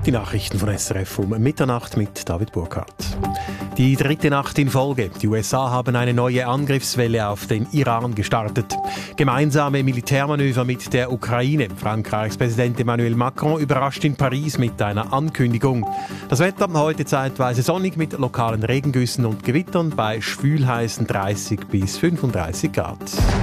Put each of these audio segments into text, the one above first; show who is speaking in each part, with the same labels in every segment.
Speaker 1: Die Nachrichten von SRF um Mitternacht mit David Burkhardt. Die dritte Nacht in Folge. Die USA haben eine neue Angriffswelle auf den Iran gestartet. Gemeinsame Militärmanöver mit der Ukraine. Frankreichs Präsident Emmanuel Macron überrascht in Paris mit einer Ankündigung. Das Wetter heute zeitweise sonnig mit lokalen Regengüssen und Gewittern bei schwülheißen 30 bis 35 Grad.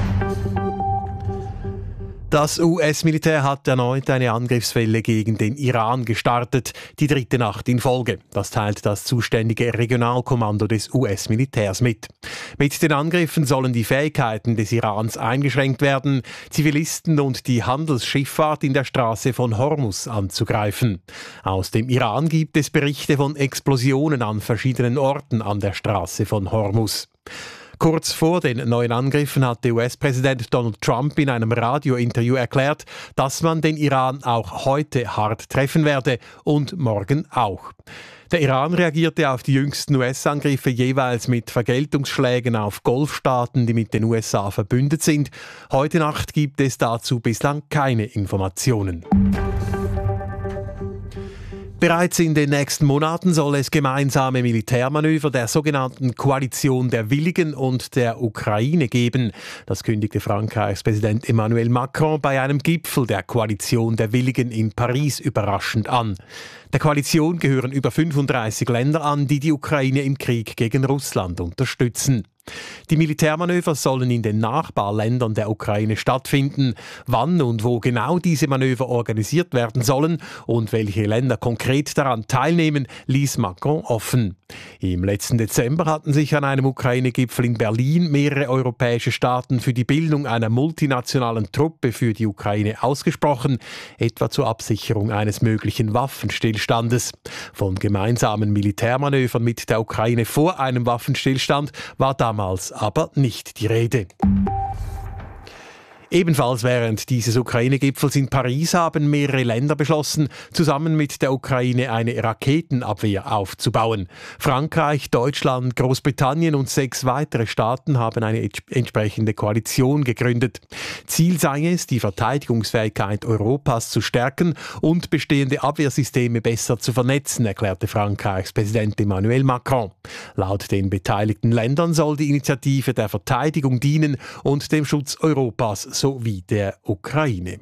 Speaker 1: Das US-Militär hat erneut eine Angriffswelle gegen den Iran gestartet, die dritte Nacht in Folge. Das teilt das zuständige Regionalkommando des US-Militärs mit. Mit den Angriffen sollen die Fähigkeiten des Irans eingeschränkt werden, Zivilisten und die Handelsschifffahrt in der Straße von Hormuz anzugreifen. Aus dem Iran gibt es Berichte von Explosionen an verschiedenen Orten an der Straße von Hormuz. Kurz vor den neuen Angriffen hatte US-Präsident Donald Trump in einem Radiointerview erklärt, dass man den Iran auch heute hart treffen werde und morgen auch. Der Iran reagierte auf die jüngsten US-Angriffe jeweils mit Vergeltungsschlägen auf Golfstaaten, die mit den USA verbündet sind. Heute Nacht gibt es dazu bislang keine Informationen. Bereits in den nächsten Monaten soll es gemeinsame Militärmanöver der sogenannten Koalition der Willigen und der Ukraine geben. Das kündigte Frankreichs Präsident Emmanuel Macron bei einem Gipfel der Koalition der Willigen in Paris überraschend an. Der Koalition gehören über 35 Länder an, die die Ukraine im Krieg gegen Russland unterstützen. Die Militärmanöver sollen in den Nachbarländern der Ukraine stattfinden. Wann und wo genau diese Manöver organisiert werden sollen und welche Länder konkret daran teilnehmen, ließ Macron offen. Im letzten Dezember hatten sich an einem Ukraine-Gipfel in Berlin mehrere europäische Staaten für die Bildung einer multinationalen Truppe für die Ukraine ausgesprochen, etwa zur Absicherung eines möglichen Waffenstillstandes. Von gemeinsamen Militärmanövern mit der Ukraine vor einem Waffenstillstand war damals aber nicht die Rede. Ebenfalls während dieses Ukraine-Gipfels in Paris haben mehrere Länder beschlossen, zusammen mit der Ukraine eine Raketenabwehr aufzubauen. Frankreich, Deutschland, Großbritannien und 6 weitere Staaten haben eine entsprechende Koalition gegründet. Ziel sei es, die Verteidigungsfähigkeit Europas zu stärken und bestehende Abwehrsysteme besser zu vernetzen, erklärte Frankreichs Präsident Emmanuel Macron. Laut den beteiligten Ländern soll die Initiative der Verteidigung dienen und dem Schutz Europas sowie der Ukraine.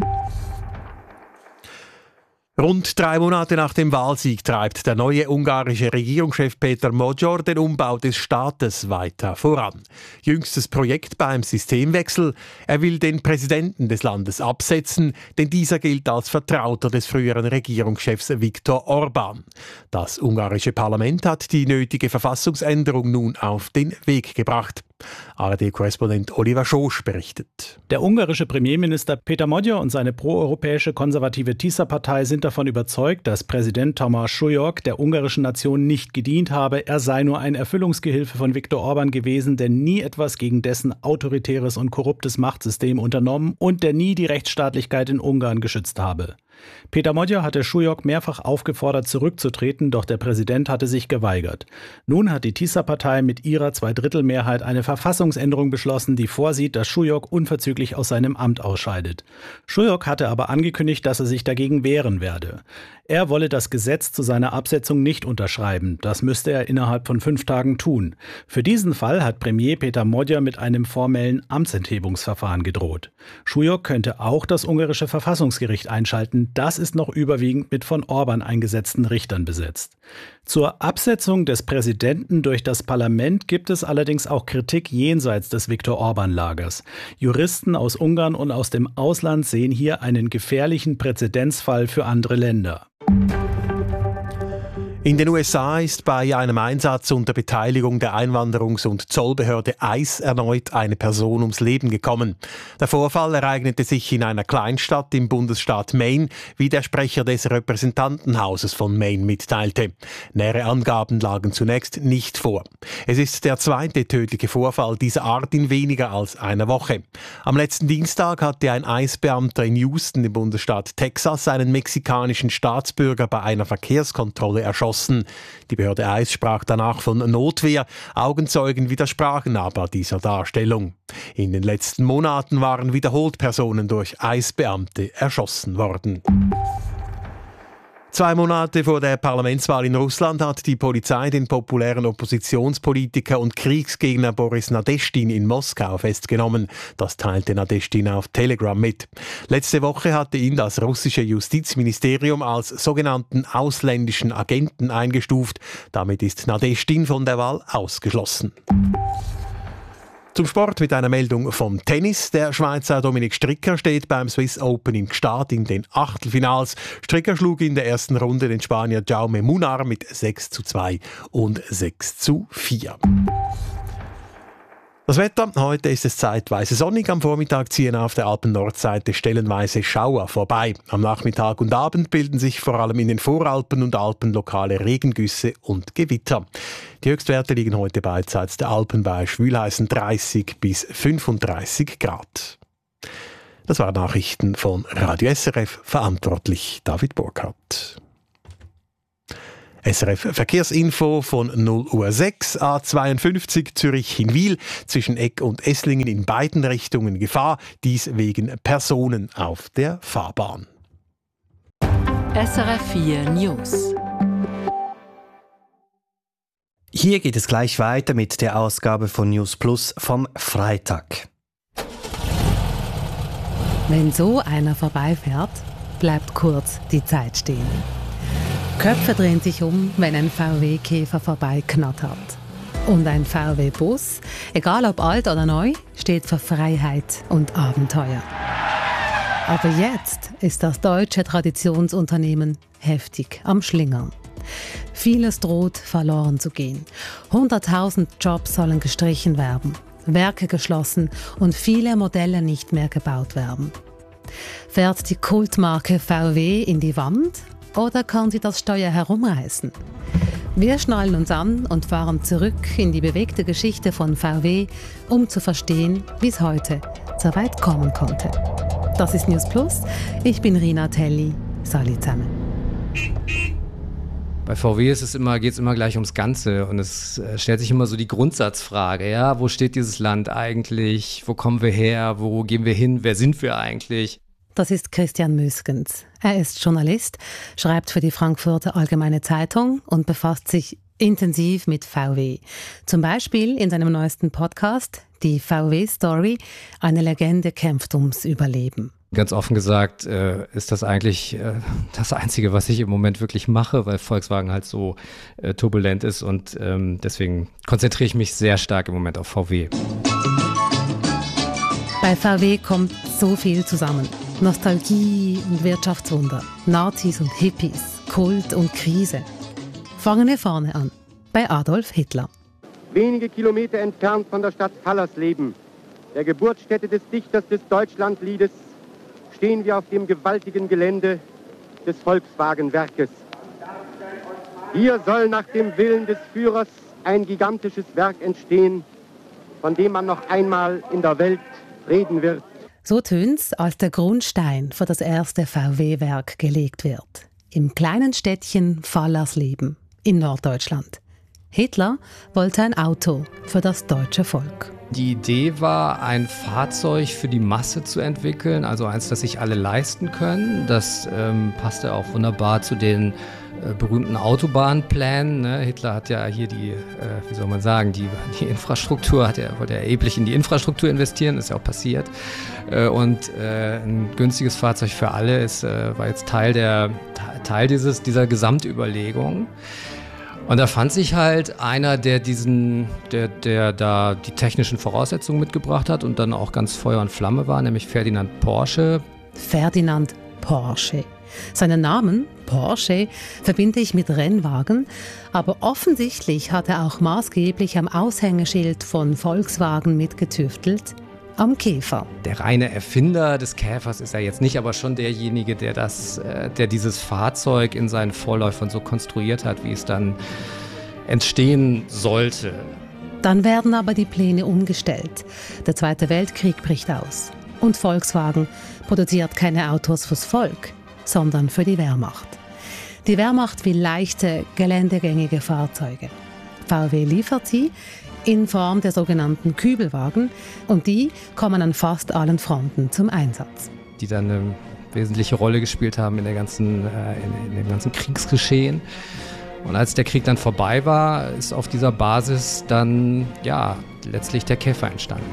Speaker 1: Rund 3 Monate nach dem Wahlsieg treibt der neue ungarische Regierungschef Péter Magyar den Umbau des Staates weiter voran. Jüngstes Projekt beim Systemwechsel: Er will den Präsidenten des Landes absetzen, denn dieser gilt als Vertrauter des früheren Regierungschefs Viktor Orbán. Das ungarische Parlament hat die nötige Verfassungsänderung nun auf den Weg gebracht. ARD-Korrespondent Oliver Schosch berichtet.
Speaker 2: Der ungarische Premierminister Péter Magyar und seine proeuropäische konservative Tisza-Partei sind davon überzeugt, dass Präsident Tamás Súlyog der ungarischen Nation nicht gedient habe. Er sei nur ein Erfüllungsgehilfe von Viktor Orbán gewesen, der nie etwas gegen dessen autoritäres und korruptes Machtsystem unternommen und der nie die Rechtsstaatlichkeit in Ungarn geschützt habe. Péter Magyar hatte Súlyog mehrfach aufgefordert, zurückzutreten, doch der Präsident hatte sich geweigert. Nun hat die Tisza-Partei mit ihrer Zweidrittelmehrheit eine Verfassungsänderung beschlossen, die vorsieht, dass Súlyog unverzüglich aus seinem Amt ausscheidet. Súlyog hatte aber angekündigt, dass er sich dagegen wehren werde. Er wolle das Gesetz zu seiner Absetzung nicht unterschreiben. Das müsste er innerhalb von 5 Tagen tun. Für diesen Fall hat Premier Péter Magyar mit einem formellen Amtsenthebungsverfahren gedroht. Súlyog könnte auch das ungarische Verfassungsgericht einschalten. Das ist noch überwiegend mit von Orbán eingesetzten Richtern besetzt. Zur Absetzung des Präsidenten durch das Parlament gibt es allerdings auch Kritik jenseits des Viktor-Orbán-Lagers. Juristen aus Ungarn und aus dem Ausland sehen hier einen gefährlichen Präzedenzfall für andere Länder.
Speaker 1: In den USA ist bei einem Einsatz unter Beteiligung der Einwanderungs- und Zollbehörde ICE erneut eine Person ums Leben gekommen. Der Vorfall ereignete sich in einer Kleinstadt im Bundesstaat Maine, wie der Sprecher des Repräsentantenhauses von Maine mitteilte. Nähere Angaben lagen zunächst nicht vor. Es ist der 2. tödliche Vorfall dieser Art in weniger als einer Woche. Am letzten Dienstag hatte ein ICE-Beamter in Houston im Bundesstaat Texas einen mexikanischen Staatsbürger bei einer Verkehrskontrolle erschossen. Die Behörde ICE sprach danach von Notwehr. Augenzeugen widersprachen aber dieser Darstellung. In den letzten Monaten waren wiederholt Personen durch ICE-Beamte erschossen worden. 2 Monate vor der Parlamentswahl in Russland hat die Polizei den populären Oppositionspolitiker und Kriegsgegner Boris Nadeschdin in Moskau festgenommen. Das teilte Nadeschdin auf Telegram mit. Letzte Woche hatte ihn das russische Justizministerium als sogenannten ausländischen Agenten eingestuft. Damit ist Nadeschdin von der Wahl ausgeschlossen. Zum Sport mit einer Meldung vom Tennis. Der Schweizer Dominik Stricker steht beim Swiss Open in Gstaad in den Achtelfinals. Stricker schlug in der ersten Runde den Spanier Jaume Munar mit 6:2 und 6:4. Das Wetter. Heute ist es zeitweise sonnig. Am Vormittag ziehen auf der Alpen-Nordseite stellenweise Schauer vorbei. Am Nachmittag und Abend bilden sich vor allem in den Voralpen und Alpen lokale Regengüsse und Gewitter. Die Höchstwerte liegen heute beidseits der Alpen bei schwülheißen 30 bis 35 Grad. Das waren Nachrichten von Radio SRF, verantwortlich David Burkhardt. SRF Verkehrsinfo von 0:06 A52 Zürich-Hinwil zwischen Egg und Esslingen in beiden Richtungen Gefahr, dies wegen Personen auf der Fahrbahn.
Speaker 3: SRF 4 News.
Speaker 4: Hier geht es gleich weiter mit der Ausgabe von News Plus vom Freitag.
Speaker 5: Wenn so einer vorbeifährt, bleibt kurz die Zeit stehen. Köpfe drehen sich um, wenn ein VW-Käfer vorbeiknattert. Und ein VW-Bus, egal ob alt oder neu, steht für Freiheit und Abenteuer. Aber jetzt ist das deutsche Traditionsunternehmen heftig am Schlingern. Vieles droht verloren zu gehen. 100.000 Jobs sollen gestrichen werden, Werke geschlossen und viele Modelle nicht mehr gebaut werden. Fährt die Kultmarke VW in die Wand? Oder kann sie das Steuer herumreißen? Wir schnallen uns an und fahren zurück in die bewegte Geschichte von VW, um zu verstehen, wie es heute so weit kommen konnte. Das ist News Plus. Ich bin Rina Telli. Salut zusammen.
Speaker 6: Bei VW geht es immer gleich ums Ganze und es stellt sich immer so die Grundsatzfrage, ja, wo steht dieses Land eigentlich, wo kommen wir her, wo gehen wir hin, wer sind wir eigentlich?
Speaker 5: Das ist Christian Müskens. Er ist Journalist, schreibt für die Frankfurter Allgemeine Zeitung und befasst sich intensiv mit VW. Zum Beispiel in seinem neuesten Podcast «Die VW-Story», eine Legende kämpft ums Überleben.
Speaker 6: Ganz offen gesagt ist das eigentlich das Einzige, was ich im Moment wirklich mache, weil Volkswagen halt so turbulent ist und deswegen konzentriere ich mich sehr stark im Moment auf VW.
Speaker 5: Bei VW kommt so viel zusammen. Nostalgie und Wirtschaftswunder, Nazis und Hippies, Kult und Krise. Fangen wir vorne an, bei Adolf Hitler.
Speaker 7: Wenige Kilometer entfernt von der Stadt Fallersleben, der Geburtsstätte des Dichters des Deutschlandliedes, stehen wir auf dem gewaltigen Gelände des Volkswagen-Werkes. Hier soll nach dem Willen des Führers ein gigantisches Werk entstehen, von dem man noch einmal in der Welt reden wird.
Speaker 5: So tönt's, als der Grundstein für das erste VW-Werk gelegt wird. Im kleinen Städtchen Fallersleben in Norddeutschland. Hitler wollte ein Auto für das deutsche Volk.
Speaker 6: Die Idee war, ein Fahrzeug für die Masse zu entwickeln, also eins, das sich alle leisten können. Das passte auch wunderbar zu den berühmten Autobahnplänen. Ne? Hitler hat ja hier die Infrastruktur, wollte erheblich in die Infrastruktur investieren, ist ja auch passiert. Und ein günstiges Fahrzeug für alle war jetzt Teil dieser Gesamtüberlegung. Und da fand sich halt einer, der da die technischen Voraussetzungen mitgebracht hat und dann auch ganz Feuer und Flamme war, nämlich Ferdinand Porsche.
Speaker 5: Ferdinand Porsche. Seinen Namen, Porsche, verbinde ich mit Rennwagen, aber offensichtlich hat er auch maßgeblich am Aushängeschild von Volkswagen mitgetüftelt, am Käfer.
Speaker 6: Der reine Erfinder des Käfers ist er jetzt nicht, aber schon derjenige, der dieses Fahrzeug in seinen Vorläufern so konstruiert hat, wie es dann entstehen sollte.
Speaker 5: Dann werden aber die Pläne umgestellt. Der Zweite Weltkrieg bricht aus. Und Volkswagen produziert keine Autos fürs Volk, sondern für die Wehrmacht. Die Wehrmacht will leichte, geländegängige Fahrzeuge. VW liefert sie in Form der sogenannten Kübelwagen und die kommen an fast allen Fronten zum Einsatz.
Speaker 6: Die dann wesentliche Rolle gespielt haben in dem ganzen Kriegsgeschehen. Und als der Krieg dann vorbei war, ist auf dieser Basis dann letztlich der Käfer entstanden.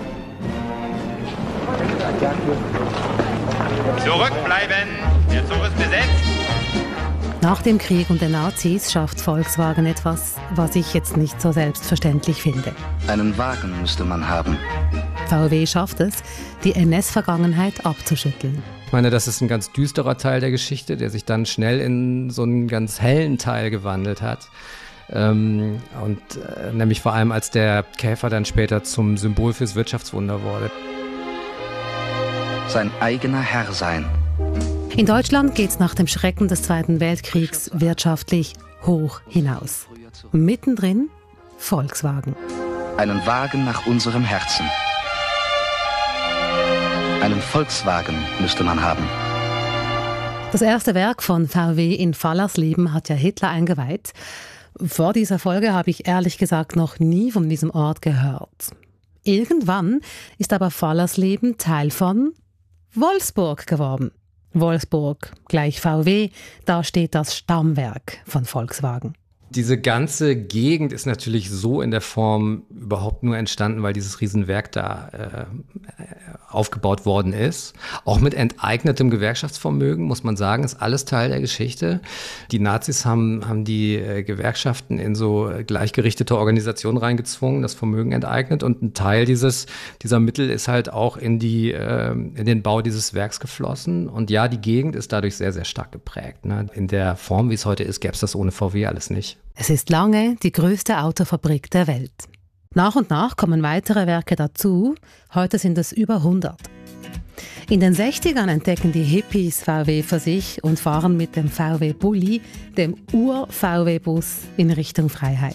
Speaker 3: Zurückbleiben! Der Zug ist besetzt!
Speaker 5: Nach dem Krieg und den Nazis schafft Volkswagen etwas, was ich jetzt nicht so selbstverständlich finde.
Speaker 8: Einen Wagen müsste man haben.
Speaker 5: VW schafft es, die NS-Vergangenheit abzuschütteln.
Speaker 6: Ich meine, das ist ein ganz düsterer Teil der Geschichte, der sich dann schnell in so einen ganz hellen Teil gewandelt hat. Nämlich vor allem, als der Käfer dann später zum Symbol fürs Wirtschaftswunder wurde.
Speaker 8: Sein eigener Herr sein.
Speaker 5: In Deutschland geht es nach dem Schrecken des Zweiten Weltkriegs wirtschaftlich hoch hinaus. Mittendrin Volkswagen.
Speaker 8: Einen Wagen nach unserem Herzen. Einen Volkswagen müsste man haben.
Speaker 5: Das erste Werk von VW in Fallersleben hat ja Hitler eingeweiht. Vor dieser Folge habe ich ehrlich gesagt noch nie von diesem Ort gehört. Irgendwann ist aber Fallersleben Teil von Wolfsburg geworden. Wolfsburg gleich VW, da steht das Stammwerk von Volkswagen.
Speaker 6: Diese ganze Gegend ist natürlich so in der Form überhaupt nur entstanden, weil dieses Riesenwerk da aufgebaut worden ist. Auch mit enteignetem Gewerkschaftsvermögen, muss man sagen, ist alles Teil der Geschichte. Die Nazis haben die Gewerkschaften in so gleichgerichtete Organisationen reingezwungen, das Vermögen enteignet, und ein Teil dieser Mittel ist halt auch in den Bau dieses Werks geflossen. Und ja, die Gegend ist dadurch sehr, sehr stark geprägt. Ne? In der Form, wie es heute ist, gäbe es das ohne VW alles nicht.
Speaker 5: Es ist lange die größte Autofabrik der Welt. Nach und nach kommen weitere Werke dazu. Heute sind es über 100. In den 60ern entdecken die Hippies VW für sich und fahren mit dem VW Bulli, dem Ur-VW-Bus, in Richtung Freiheit.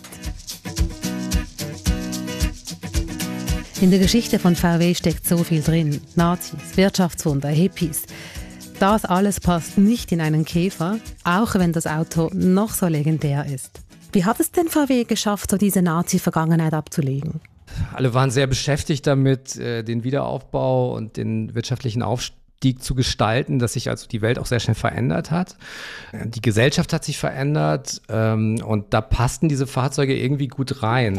Speaker 5: In der Geschichte von VW steckt so viel drin. Nazis, Wirtschaftswunder, Hippies. Das alles passt nicht in einen Käfer, auch wenn das Auto noch so legendär ist. Wie hat es denn VW geschafft, so diese Nazi-Vergangenheit abzulegen?
Speaker 6: Alle waren sehr beschäftigt damit, den Wiederaufbau und den wirtschaftlichen Aufstieg zu gestalten, dass sich also die Welt auch sehr schnell verändert hat. Die Gesellschaft hat sich verändert und da passten diese Fahrzeuge irgendwie gut rein.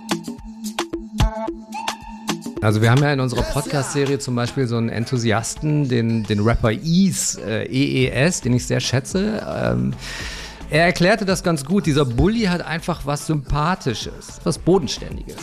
Speaker 6: Also wir haben ja in unserer Podcast-Serie zum Beispiel so einen Enthusiasten, den Rapper EES, den ich sehr schätze. Er erklärte das ganz gut. Dieser Bulli hat einfach was Sympathisches, was Bodenständiges.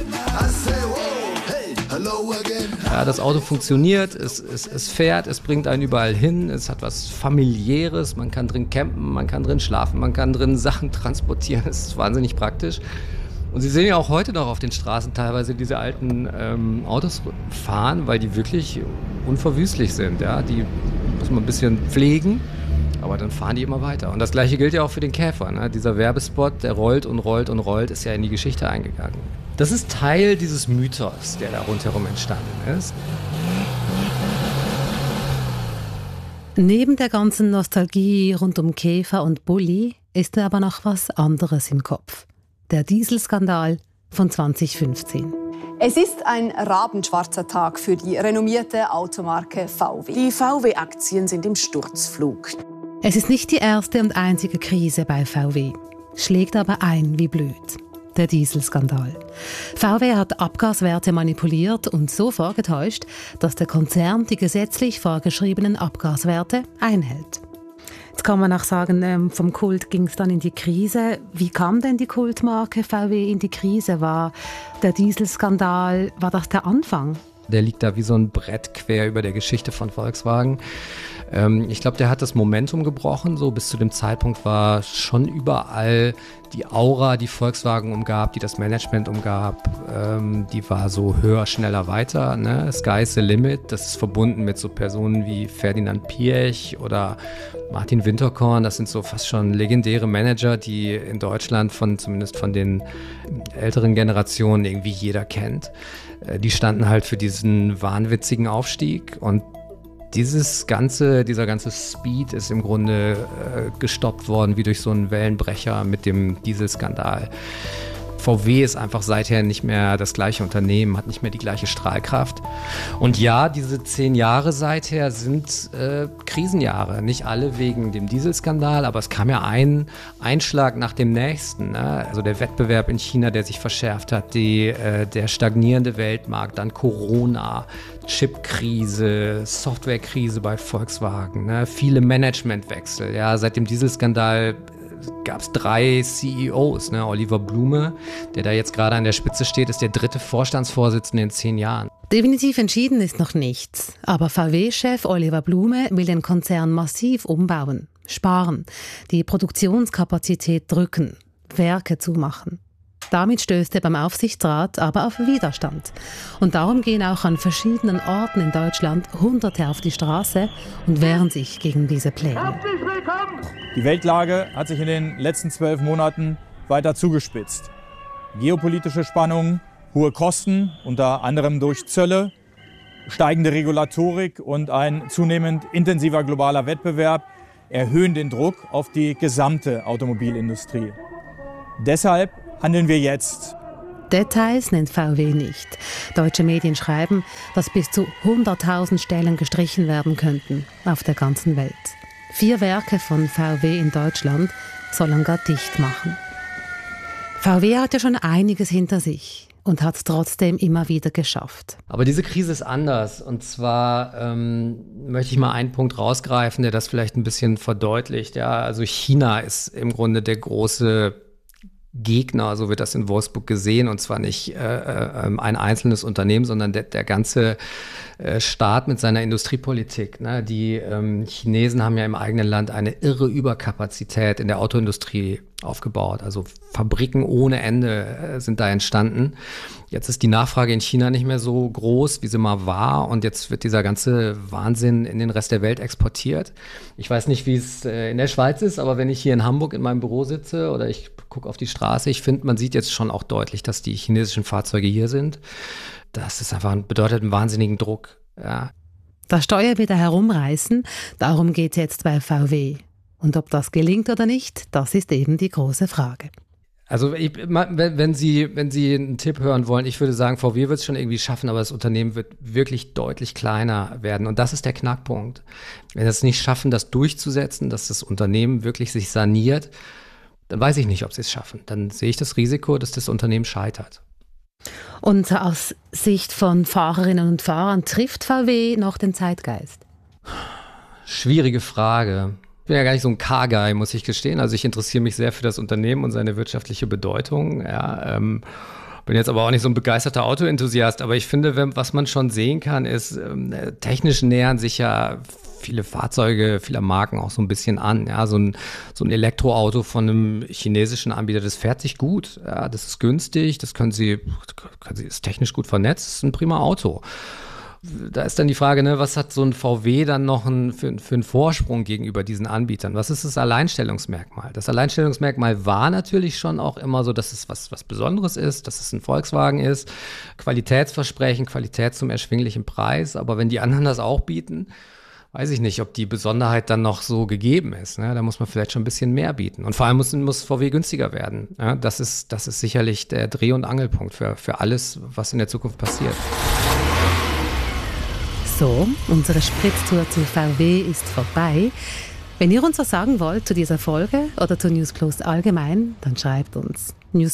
Speaker 6: Ja, das Auto funktioniert, es fährt, es bringt einen überall hin, es hat was Familiäres, man kann drin campen, man kann drin schlafen, man kann drin Sachen transportieren, es ist wahnsinnig praktisch. Und Sie sehen ja auch heute noch auf den Straßen teilweise diese alten Autos fahren, weil die wirklich unverwüstlich sind. Ja? Die muss man ein bisschen pflegen, aber dann fahren die immer weiter. Und das Gleiche gilt ja auch für den Käfer. Ne? Dieser Werbespot, der rollt und rollt und rollt, ist ja in die Geschichte eingegangen. Das ist Teil dieses Mythos, der da rundherum entstanden ist.
Speaker 5: Neben der ganzen Nostalgie rund um Käfer und Bulli ist aber noch was anderes im Kopf. Der Dieselskandal von 2015.
Speaker 9: Es ist ein rabenschwarzer Tag für die renommierte Automarke VW.
Speaker 10: Die VW-Aktien sind im Sturzflug.
Speaker 5: Es ist nicht die erste und einzige Krise bei VW, schlägt aber ein wie blöd. Der Dieselskandal. VW hat Abgaswerte manipuliert und so vorgetäuscht, dass der Konzern die gesetzlich vorgeschriebenen Abgaswerte einhält. Jetzt kann man auch sagen, vom Kult ging es dann in die Krise. Wie kam denn die Kultmarke VW in die Krise? War der Dieselskandal, war das der Anfang?
Speaker 6: Der liegt da wie so ein Brett quer über der Geschichte von Volkswagen. Ich glaube, der hat das Momentum gebrochen. So bis zu dem Zeitpunkt war schon überall die Aura, die Volkswagen umgab, die das Management umgab, die war so höher, schneller, weiter. Ne? Sky's the limit. Das ist verbunden mit so Personen wie Ferdinand Piëch oder Martin Winterkorn. Das sind so fast schon legendäre Manager, die in Deutschland zumindest von den älteren Generationen irgendwie jeder kennt. Die standen halt für diesen wahnwitzigen Aufstieg und dieser ganze Speed ist im Grunde gestoppt worden wie durch so einen Wellenbrecher mit dem Dieselskandal. VW ist einfach seither nicht mehr das gleiche Unternehmen, hat nicht mehr die gleiche Strahlkraft. Und ja, diese 10 Jahre seither sind Krisenjahre. Nicht alle wegen dem Dieselskandal, aber es kam ja ein Einschlag nach dem nächsten. Ne? Also der Wettbewerb in China, der sich verschärft hat, der stagnierende Weltmarkt, dann Corona, Chipkrise, Softwarekrise bei Volkswagen, ne? Viele Managementwechsel. Ja, seit dem Dieselskandal gab es 3 CEOs. Ne? Oliver Blume, der da jetzt gerade an der Spitze steht, ist der 3. Vorstandsvorsitzende in 10 Jahren.
Speaker 5: Definitiv entschieden ist noch nichts. Aber VW-Chef Oliver Blume will den Konzern massiv umbauen, sparen, die Produktionskapazität drücken, Werke zumachen. Damit stößt er beim Aufsichtsrat aber auf Widerstand. Und darum gehen auch an verschiedenen Orten in Deutschland Hunderte auf die Straße und wehren sich gegen diese Pläne.
Speaker 11: Die Weltlage hat sich in den letzten 12 Monaten weiter zugespitzt. Geopolitische Spannungen, hohe Kosten, unter anderem durch Zölle, steigende Regulatorik und ein zunehmend intensiver globaler Wettbewerb erhöhen den Druck auf die gesamte Automobilindustrie. Deshalb handeln wir jetzt.
Speaker 5: Details nennt VW nicht. Deutsche Medien schreiben, dass bis zu 100.000 Stellen gestrichen werden könnten auf der ganzen Welt. 4 Werke von VW in Deutschland sollen gar dicht machen. VW hat ja schon einiges hinter sich und hat es trotzdem immer wieder geschafft.
Speaker 6: Aber diese Krise ist anders. Und zwar möchte ich mal einen Punkt rausgreifen, der das vielleicht ein bisschen verdeutlicht. Ja, also China ist im Grunde der große Gegner, so wird das in Wolfsburg gesehen, und zwar nicht ein einzelnes Unternehmen, sondern der ganze Staat mit seiner Industriepolitik. Ne? Die Chinesen haben ja im eigenen Land eine irre Überkapazität in der Autoindustrie aufgebaut. Also Fabriken ohne Ende sind da entstanden. Jetzt ist die Nachfrage in China nicht mehr so groß, wie sie mal war, und jetzt wird dieser ganze Wahnsinn in den Rest der Welt exportiert. Ich weiß nicht, wie es in der Schweiz ist, aber wenn ich hier in Hamburg in meinem Büro sitze oder ich gucke auf die Straße, ich finde, man sieht jetzt schon auch deutlich, dass die chinesischen Fahrzeuge hier sind. Das ist einfach bedeutet einen wahnsinnigen Druck. Ja.
Speaker 5: Das Steuer wieder herumreißen, darum geht es jetzt bei VW. Und ob das gelingt oder nicht, das ist eben die große Frage.
Speaker 6: Also wenn Sie einen Tipp hören wollen, ich würde sagen, VW wird es schon irgendwie schaffen, aber das Unternehmen wird wirklich deutlich kleiner werden. Und das ist der Knackpunkt. Wenn sie es nicht schaffen, das durchzusetzen, dass das Unternehmen wirklich sich saniert, dann weiß ich nicht, ob sie es schaffen. Dann sehe ich das Risiko, dass das Unternehmen scheitert.
Speaker 5: Und aus Sicht von Fahrerinnen und Fahrern trifft VW noch den Zeitgeist?
Speaker 6: Schwierige Frage. Ich bin ja gar nicht so ein Car-Guy, muss ich gestehen. Also ich interessiere mich sehr für das Unternehmen und seine wirtschaftliche Bedeutung. Ja, bin jetzt aber auch nicht so ein begeisterter Autoenthusiast. Aber ich finde, was man schon sehen kann, ist, technisch nähern sich ja viele Fahrzeuge, vieler Marken auch so ein bisschen an. Ja, so ein Elektroauto von einem chinesischen Anbieter, das fährt sich gut. Ja, das ist günstig, das ist technisch gut vernetzt, das ist ein prima Auto. Da ist dann die Frage, ne, was hat so ein VW dann noch für einen Vorsprung gegenüber diesen Anbietern? Was ist das Alleinstellungsmerkmal? Das Alleinstellungsmerkmal war natürlich schon auch immer so, dass es was Besonderes ist, dass es ein Volkswagen ist, Qualitätsversprechen, Qualität zum erschwinglichen Preis. Aber wenn die anderen das auch bieten, weiß ich nicht, ob die Besonderheit dann noch so gegeben ist. Ne? Da muss man vielleicht schon ein bisschen mehr bieten. Und vor allem muss VW günstiger werden. Ja? Das ist sicherlich der Dreh- und Angelpunkt für alles, was in der Zukunft passiert.
Speaker 5: So, unsere Spritztour zu VW ist vorbei. Wenn ihr uns was sagen wollt zu dieser Folge oder zu News Plus allgemein, dann schreibt uns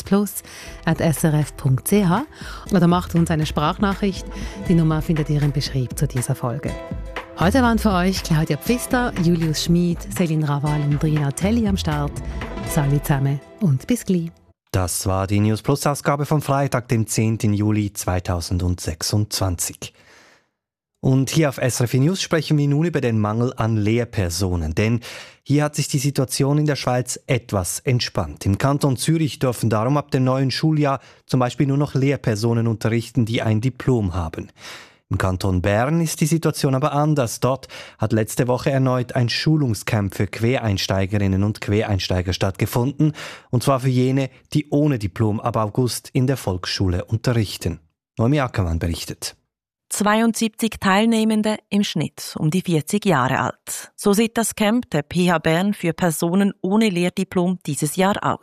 Speaker 5: newsplus@srf.ch oder macht uns eine Sprachnachricht. Die Nummer findet ihr im Beschrieb zu dieser Folge. Heute waren für euch Claudia Pfister, Julius Schmid, Céline Raval und Drina Telli am Start. Sali zusammen und bis gleich.
Speaker 4: Das war die News Plus Ausgabe vom Freitag, dem 10. Juli 2026. Und hier auf SRF News sprechen wir nun über den Mangel an Lehrpersonen. Denn hier hat sich die Situation in der Schweiz etwas entspannt. Im Kanton Zürich dürfen darum ab dem neuen Schuljahr zum Beispiel nur noch Lehrpersonen unterrichten, die ein Diplom haben. Im Kanton Bern ist die Situation aber anders. Dort hat letzte Woche erneut ein Schulungscamp für Quereinsteigerinnen und Quereinsteiger stattgefunden. Und zwar für jene, die ohne Diplom ab August in der Volksschule unterrichten. Noemi Ackermann berichtet.
Speaker 12: 72 Teilnehmende, im Schnitt um die 40 Jahre alt. So sieht das Camp der PH Bern für Personen ohne Lehrdiplom dieses Jahr aus.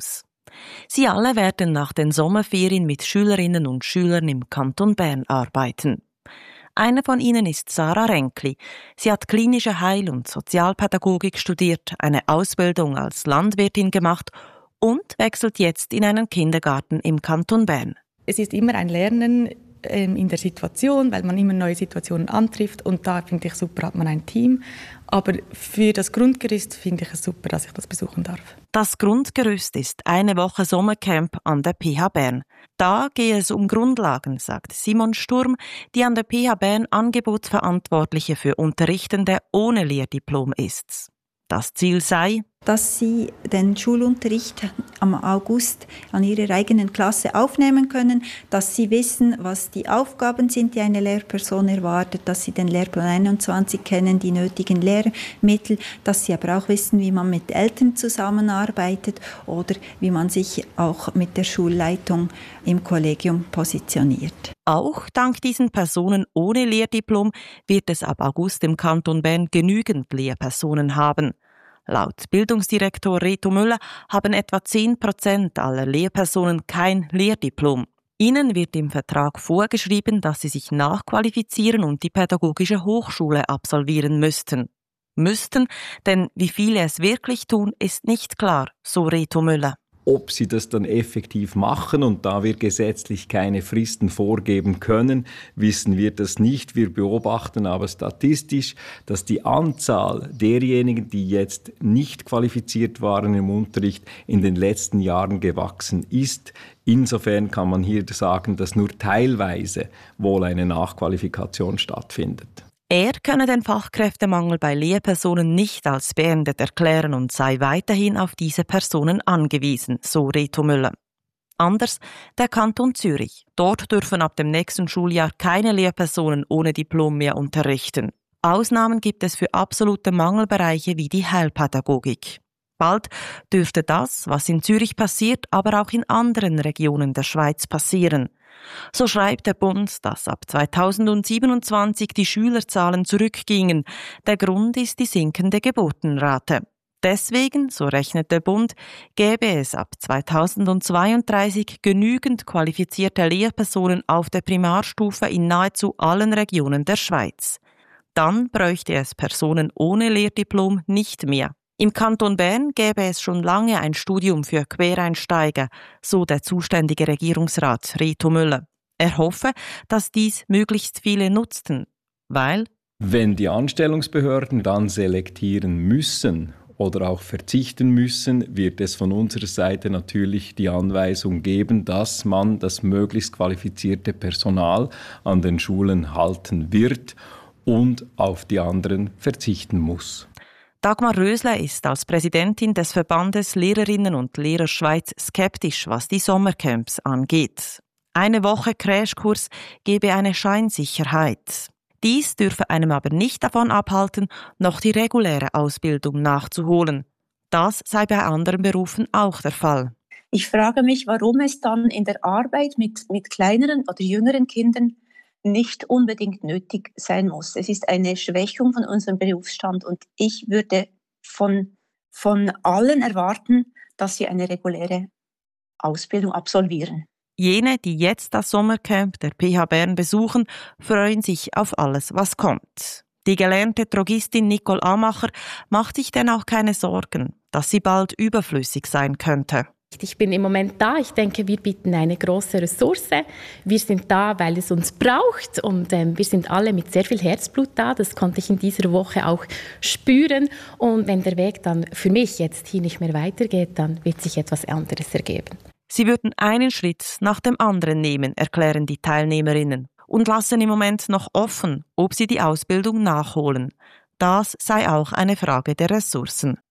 Speaker 12: Sie alle werden nach den Sommerferien mit Schülerinnen und Schülern im Kanton Bern arbeiten. Eine von ihnen ist Sarah Renkli. Sie hat klinische Heil- und Sozialpädagogik studiert, eine Ausbildung als Landwirtin gemacht und wechselt jetzt in einen Kindergarten im Kanton Bern.
Speaker 13: Es ist immer ein Lernen in der Situation, weil man immer neue Situationen antrifft und da finde ich super, hat man ein Team. Aber für das Grundgerüst finde ich es super, dass ich das besuchen darf.
Speaker 12: Das Grundgerüst ist eine Woche Sommercamp an der PH Bern. Da gehe es um Grundlagen, sagt Simon Sturm, die an der PH Bern Angebotsverantwortliche für Unterrichtende ohne Lehrdiplom ist. Das Ziel sei,
Speaker 14: dass sie den Schulunterricht am August an ihrer eigenen Klasse aufnehmen können, dass sie wissen, was die Aufgaben sind, die eine Lehrperson erwartet, dass sie den Lehrplan 21 kennen, die nötigen Lehrmittel, dass sie aber auch wissen, wie man mit Eltern zusammenarbeitet oder wie man sich auch mit der Schulleitung im Kollegium positioniert.
Speaker 12: Auch dank diesen Personen ohne Lehrdiplom wird es ab August im Kanton Bern genügend Lehrpersonen haben. Laut Bildungsdirektor Reto Müller haben etwa 10% aller Lehrpersonen kein Lehrdiplom. Ihnen wird im Vertrag vorgeschrieben, dass sie sich nachqualifizieren und die pädagogische Hochschule absolvieren müssten. Müssten, denn wie viele es wirklich tun, ist nicht klar, so Reto Müller.
Speaker 15: Ob sie das dann effektiv machen, und da wir gesetzlich keine Fristen vorgeben können, wissen wir das nicht. Wir beobachten aber statistisch, dass die Anzahl derjenigen, die jetzt nicht qualifiziert waren im Unterricht, in den letzten Jahren gewachsen ist. Insofern kann man hier sagen, dass nur teilweise wohl eine Nachqualifikation stattfindet.
Speaker 12: Er könne den Fachkräftemangel bei Lehrpersonen nicht als beendet erklären und sei weiterhin auf diese Personen angewiesen, so Reto Müller. Anders der Kanton Zürich. Dort dürfen ab dem nächsten Schuljahr keine Lehrpersonen ohne Diplom mehr unterrichten. Ausnahmen gibt es für absolute Mangelbereiche wie die Heilpädagogik. Bald dürfte das, was in Zürich passiert, aber auch in anderen Regionen der Schweiz passieren. So schreibt der Bund, dass ab 2027 die Schülerzahlen zurückgingen. Der Grund ist die sinkende Geburtenrate. Deswegen, so rechnet der Bund, gäbe es ab 2032 genügend qualifizierte Lehrpersonen auf der Primarstufe in nahezu allen Regionen der Schweiz. Dann bräuchte es Personen ohne Lehrdiplom nicht mehr. Im Kanton Bern gäbe es schon lange ein Studium für Quereinsteiger, so der zuständige Regierungsrat Reto Müller. Er hoffe, dass dies möglichst viele nutzten, weil
Speaker 15: wenn die Anstellungsbehörden dann selektieren müssen oder auch verzichten müssen, wird es von unserer Seite natürlich die Anweisung geben, dass man das möglichst qualifizierte Personal an den Schulen halten wird und auf die anderen verzichten muss.
Speaker 12: Dagmar Rösler ist als Präsidentin des Verbandes Lehrerinnen und Lehrer Schweiz skeptisch, was die Sommercamps angeht. Eine Woche Crashkurs gebe eine Scheinsicherheit. Dies dürfe einem aber nicht davon abhalten, noch die reguläre Ausbildung nachzuholen. Das sei bei anderen Berufen auch der Fall.
Speaker 16: Ich frage mich, warum es dann in der Arbeit mit kleineren oder jüngeren Kindern nicht unbedingt nötig sein muss. Es ist eine Schwächung von unserem Berufsstand und ich würde von allen erwarten, dass sie eine reguläre Ausbildung absolvieren.
Speaker 12: Jene, die jetzt das Sommercamp der PH Bern besuchen, freuen sich auf alles, was kommt. Die gelernte Drogistin Nicole Amacher macht sich denn auch keine Sorgen, dass sie bald überflüssig sein könnte.
Speaker 17: Ich bin im Moment da. Ich denke, wir bieten eine große Ressource. Wir sind da, weil es uns braucht und wir sind alle mit sehr viel Herzblut da. Das konnte ich in dieser Woche auch spüren. Und wenn der Weg dann für mich jetzt hier nicht mehr weitergeht, dann wird sich etwas anderes ergeben.
Speaker 12: Sie würden einen Schritt nach dem anderen nehmen, erklären die Teilnehmerinnen und lassen im Moment noch offen, ob sie die Ausbildung nachholen. Das sei auch eine Frage der Ressourcen.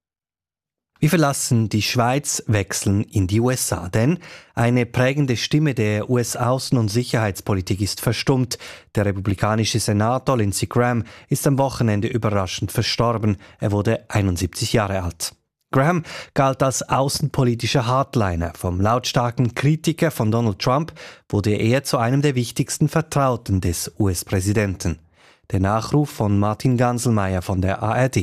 Speaker 4: Wir verlassen die Schweiz, wechseln in die USA, denn eine prägende Stimme der US-Außen- und Sicherheitspolitik ist verstummt. Der republikanische Senator Lindsey Graham ist am Wochenende überraschend verstorben. Er wurde 71 Jahre alt. Graham galt als außenpolitischer Hardliner. Vom lautstarken Kritiker von Donald Trump wurde er zu einem der wichtigsten Vertrauten des US-Präsidenten. Der Nachruf von Martin Ganselmeier von der ARD.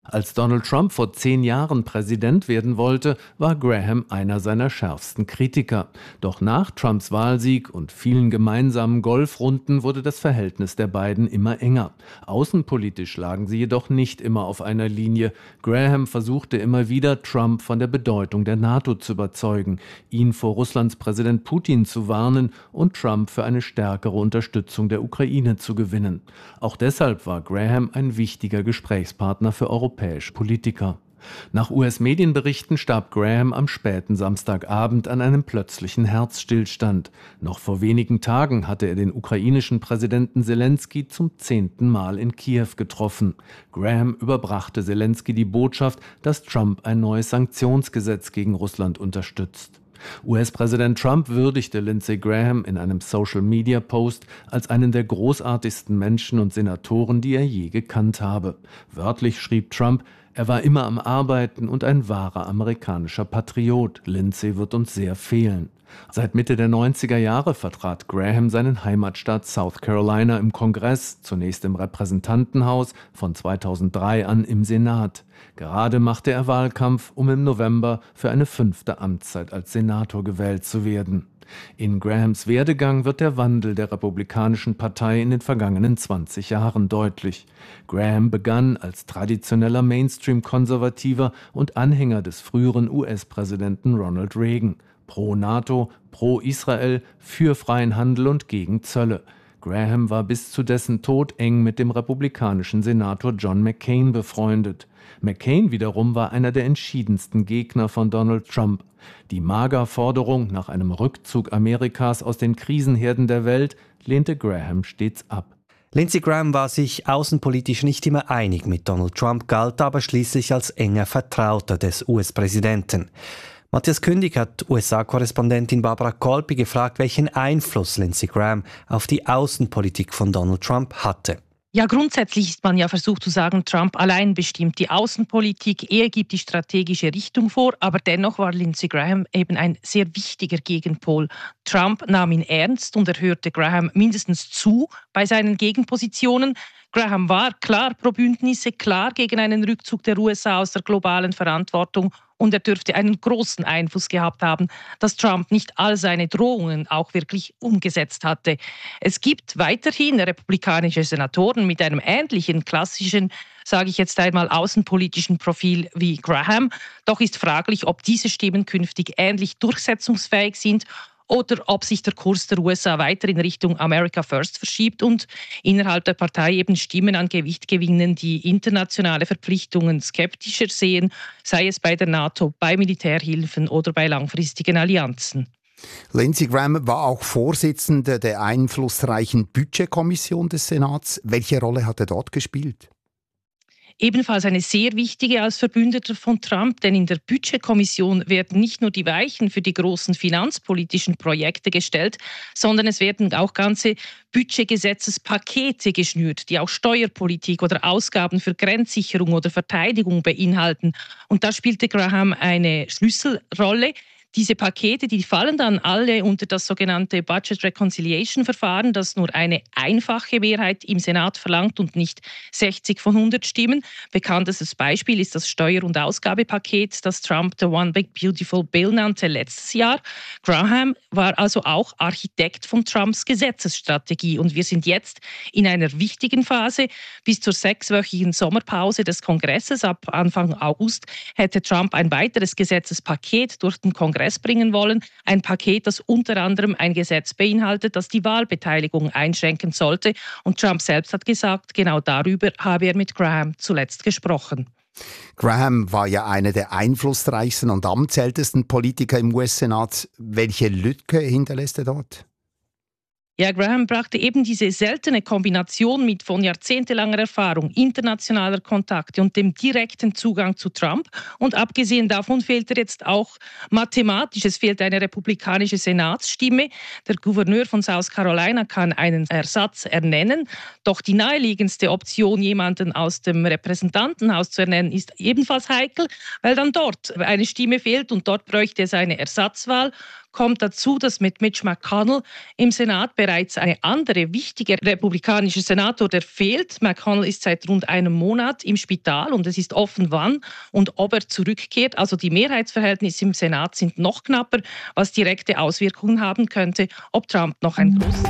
Speaker 18: Als Donald Trump vor 10 Jahren Präsident werden wollte, war Graham einer seiner schärfsten Kritiker. Doch nach Trumps Wahlsieg und vielen gemeinsamen Golfrunden wurde das Verhältnis der beiden immer enger. Außenpolitisch lagen sie jedoch nicht immer auf einer Linie. Graham versuchte immer wieder, Trump von der Bedeutung der NATO zu überzeugen, ihn vor Russlands Präsident Putin zu warnen und Trump für eine stärkere Unterstützung der Ukraine zu gewinnen. Auch deshalb war Graham ein wichtiger Gesprächspartner für europäische Politiker. Nach US-Medienberichten starb Graham am späten Samstagabend an einem plötzlichen Herzstillstand. Noch vor wenigen Tagen hatte er den ukrainischen Präsidenten Selensky zum 10. Mal in Kiew getroffen. Graham überbrachte Selensky die Botschaft, dass Trump ein neues Sanktionsgesetz gegen Russland unterstützt. US-Präsident Trump würdigte Lindsey Graham in einem Social-Media-Post als einen der großartigsten Menschen und Senatoren, die er je gekannt habe. Wörtlich schrieb Trump: Er war immer am Arbeiten und ein wahrer amerikanischer Patriot. Lindsey wird uns sehr fehlen. Seit Mitte der 90er Jahre vertrat Graham seinen Heimatstaat South Carolina im Kongress, zunächst im Repräsentantenhaus, von 2003 an im Senat. Gerade machte er Wahlkampf, um im November für eine 5. Amtszeit als Senator gewählt zu werden. In Grahams Werdegang wird der Wandel der Republikanischen Partei in den vergangenen 20 Jahren deutlich. Graham begann als traditioneller Mainstream-Konservativer und Anhänger des früheren US-Präsidenten Ronald Reagan. Pro NATO, pro Israel, für freien Handel und gegen Zölle. Graham war bis zu dessen Tod eng mit dem republikanischen Senator John McCain befreundet. McCain wiederum war einer der entschiedensten Gegner von Donald Trump. Die MAGA-Forderung nach einem Rückzug Amerikas aus den Krisenherden der Welt lehnte Graham stets ab.
Speaker 4: Lindsey Graham war sich außenpolitisch nicht immer einig mit Donald Trump, galt aber schließlich als enger Vertrauter des US-Präsidenten. Matthias Kündig hat USA-Korrespondentin Barbara Kolpi gefragt, welchen Einfluss Lindsey Graham auf die Außenpolitik von Donald Trump hatte.
Speaker 19: Ja, grundsätzlich ist man ja versucht zu sagen, Trump allein bestimmt die Außenpolitik, er gibt die strategische Richtung vor, aber dennoch war Lindsey Graham eben ein sehr wichtiger Gegenpol. Trump nahm ihn ernst und er hörte Graham mindestens zu bei seinen Gegenpositionen. Graham war klar pro Bündnisse, klar gegen einen Rückzug der USA aus der globalen Verantwortung. Und er dürfte einen großen Einfluss gehabt haben, dass Trump nicht all seine Drohungen auch wirklich umgesetzt hatte. Es gibt weiterhin republikanische Senatoren mit einem ähnlichen klassischen, sage ich jetzt einmal, außenpolitischen Profil wie Graham. Doch ist fraglich, ob diese Stimmen künftig ähnlich durchsetzungsfähig sind oder ob sich der Kurs der USA weiter in Richtung America First verschiebt und innerhalb der Partei eben Stimmen an Gewicht gewinnen, die internationale Verpflichtungen skeptischer sehen, sei es bei der NATO, bei Militärhilfen oder bei langfristigen Allianzen.
Speaker 20: Lindsey Graham war auch Vorsitzender der einflussreichen Budgetkommission des Senats. Welche Rolle hat er dort gespielt?
Speaker 19: Ebenfalls eine sehr wichtige als Verbündeter von Trump, denn in der Budgetkommission werden nicht nur die Weichen für die großen finanzpolitischen Projekte gestellt, sondern es werden auch ganze Budgetgesetzespakete geschnürt, die auch Steuerpolitik oder Ausgaben für Grenzsicherung oder Verteidigung beinhalten. Und da spielte Graham eine Schlüsselrolle. Diese Pakete, die fallen dann alle unter das sogenannte Budget Reconciliation Verfahren, das nur eine einfache Mehrheit im Senat verlangt und nicht 60 von 100 Stimmen. Bekanntestes Beispiel ist das Steuer- und Ausgabepaket, das Trump The One Big Beautiful Bill nannte letztes Jahr. Graham war also auch Architekt von Trumps Gesetzesstrategie und wir sind jetzt in einer wichtigen Phase. Bis zur 6-wöchigen Sommerpause des Kongresses ab Anfang August hätte Trump ein weiteres Gesetzespaket durch den Kongress bringen wollen. Ein Paket, das unter anderem ein Gesetz beinhaltet, das die Wahlbeteiligung einschränken sollte. Und Trump selbst hat gesagt, genau darüber habe er mit Graham zuletzt gesprochen.
Speaker 20: Graham war ja einer der einflussreichsten und amtsältesten Politiker im US-Senat. Welche Lücke hinterlässt er dort?
Speaker 19: Ja, Graham brachte eben diese seltene Kombination mit von jahrzehntelanger Erfahrung, internationaler Kontakte und dem direkten Zugang zu Trump. Und abgesehen davon fehlt er jetzt auch mathematisch. Es fehlt eine republikanische Senatsstimme. Der Gouverneur von South Carolina kann einen Ersatz ernennen. Doch die naheliegendste Option, jemanden aus dem Repräsentantenhaus zu ernennen, ist ebenfalls heikel, weil dann dort eine Stimme fehlt und dort bräuchte es eine Ersatzwahl. Kommt dazu, dass mit Mitch McConnell im Senat bereits eine andere wichtige republikanische Senator, der fehlt. McConnell ist seit rund einem Monat im Spital und es ist offen, wann und ob er zurückkehrt. Also die Mehrheitsverhältnisse im Senat sind noch knapper, was direkte Auswirkungen haben könnte, ob Trump noch ein großes...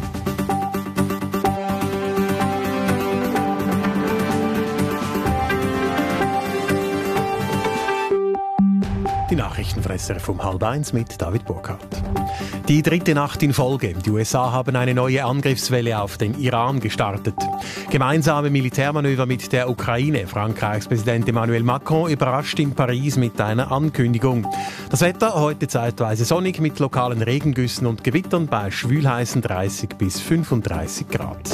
Speaker 1: Die Nachrichten von SRF um 12:30 mit David Burkhardt. Die dritte Nacht in Folge. Die USA haben eine neue Angriffswelle auf den Iran gestartet. Gemeinsame Militärmanöver mit der Ukraine. Frankreichs Präsident Emmanuel Macron überrascht in Paris mit einer Ankündigung. Das Wetter heute zeitweise sonnig mit lokalen Regengüssen und Gewittern bei schwülheißen 30 bis 35 Grad.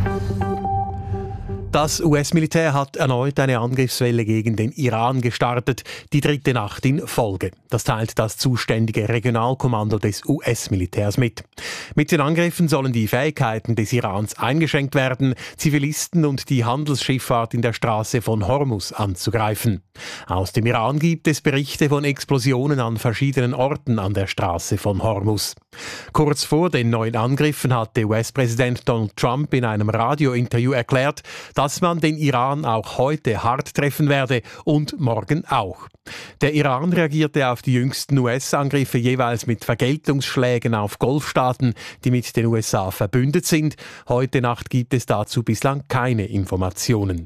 Speaker 1: Das US-Militär hat erneut eine Angriffswelle gegen den Iran gestartet, die dritte Nacht in Folge. Das teilt das zuständige Regionalkommando des US-Militärs mit. Mit den Angriffen sollen die Fähigkeiten des Irans eingeschränkt werden, Zivilisten und die Handelsschifffahrt in der Straße von Hormuz anzugreifen. Aus dem Iran gibt es Berichte von Explosionen an verschiedenen Orten an der Straße von Hormuz. Kurz vor den neuen Angriffen hatte US-Präsident Donald Trump in einem Radiointerview erklärt, dass man den Iran auch heute hart treffen werde und morgen auch. Der Iran reagierte auf die jüngsten US-Angriffe jeweils mit Vergeltungsschlägen auf Golfstaaten, die mit den USA verbündet sind. Heute Nacht gibt es dazu bislang keine Informationen.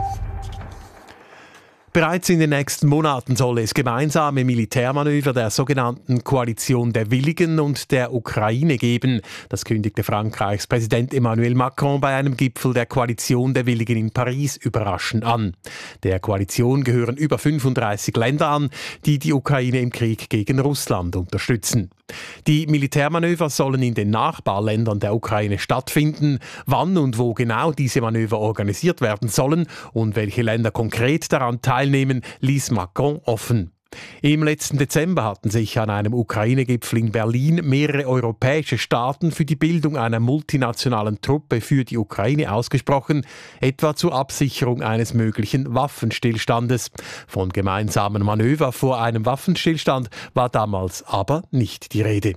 Speaker 1: Bereits in den nächsten Monaten soll es gemeinsame Militärmanöver der sogenannten Koalition der Willigen und der Ukraine geben. Das kündigte Frankreichs Präsident Emmanuel Macron bei einem Gipfel der Koalition der Willigen in Paris überraschend an. Der Koalition gehören über 35 Länder an, die die Ukraine im Krieg gegen Russland unterstützen. Die Militärmanöver sollen in den Nachbarländern der Ukraine stattfinden. Wann und wo genau diese Manöver organisiert werden sollen und welche Länder konkret daran teilnehmen, ließ Macron offen. Im letzten Dezember hatten sich an einem Ukraine-Gipfel in Berlin mehrere europäische Staaten für die Bildung einer multinationalen Truppe für die Ukraine ausgesprochen, etwa zur Absicherung eines möglichen Waffenstillstandes. Von gemeinsamen Manöver vor einem Waffenstillstand war damals aber nicht die Rede.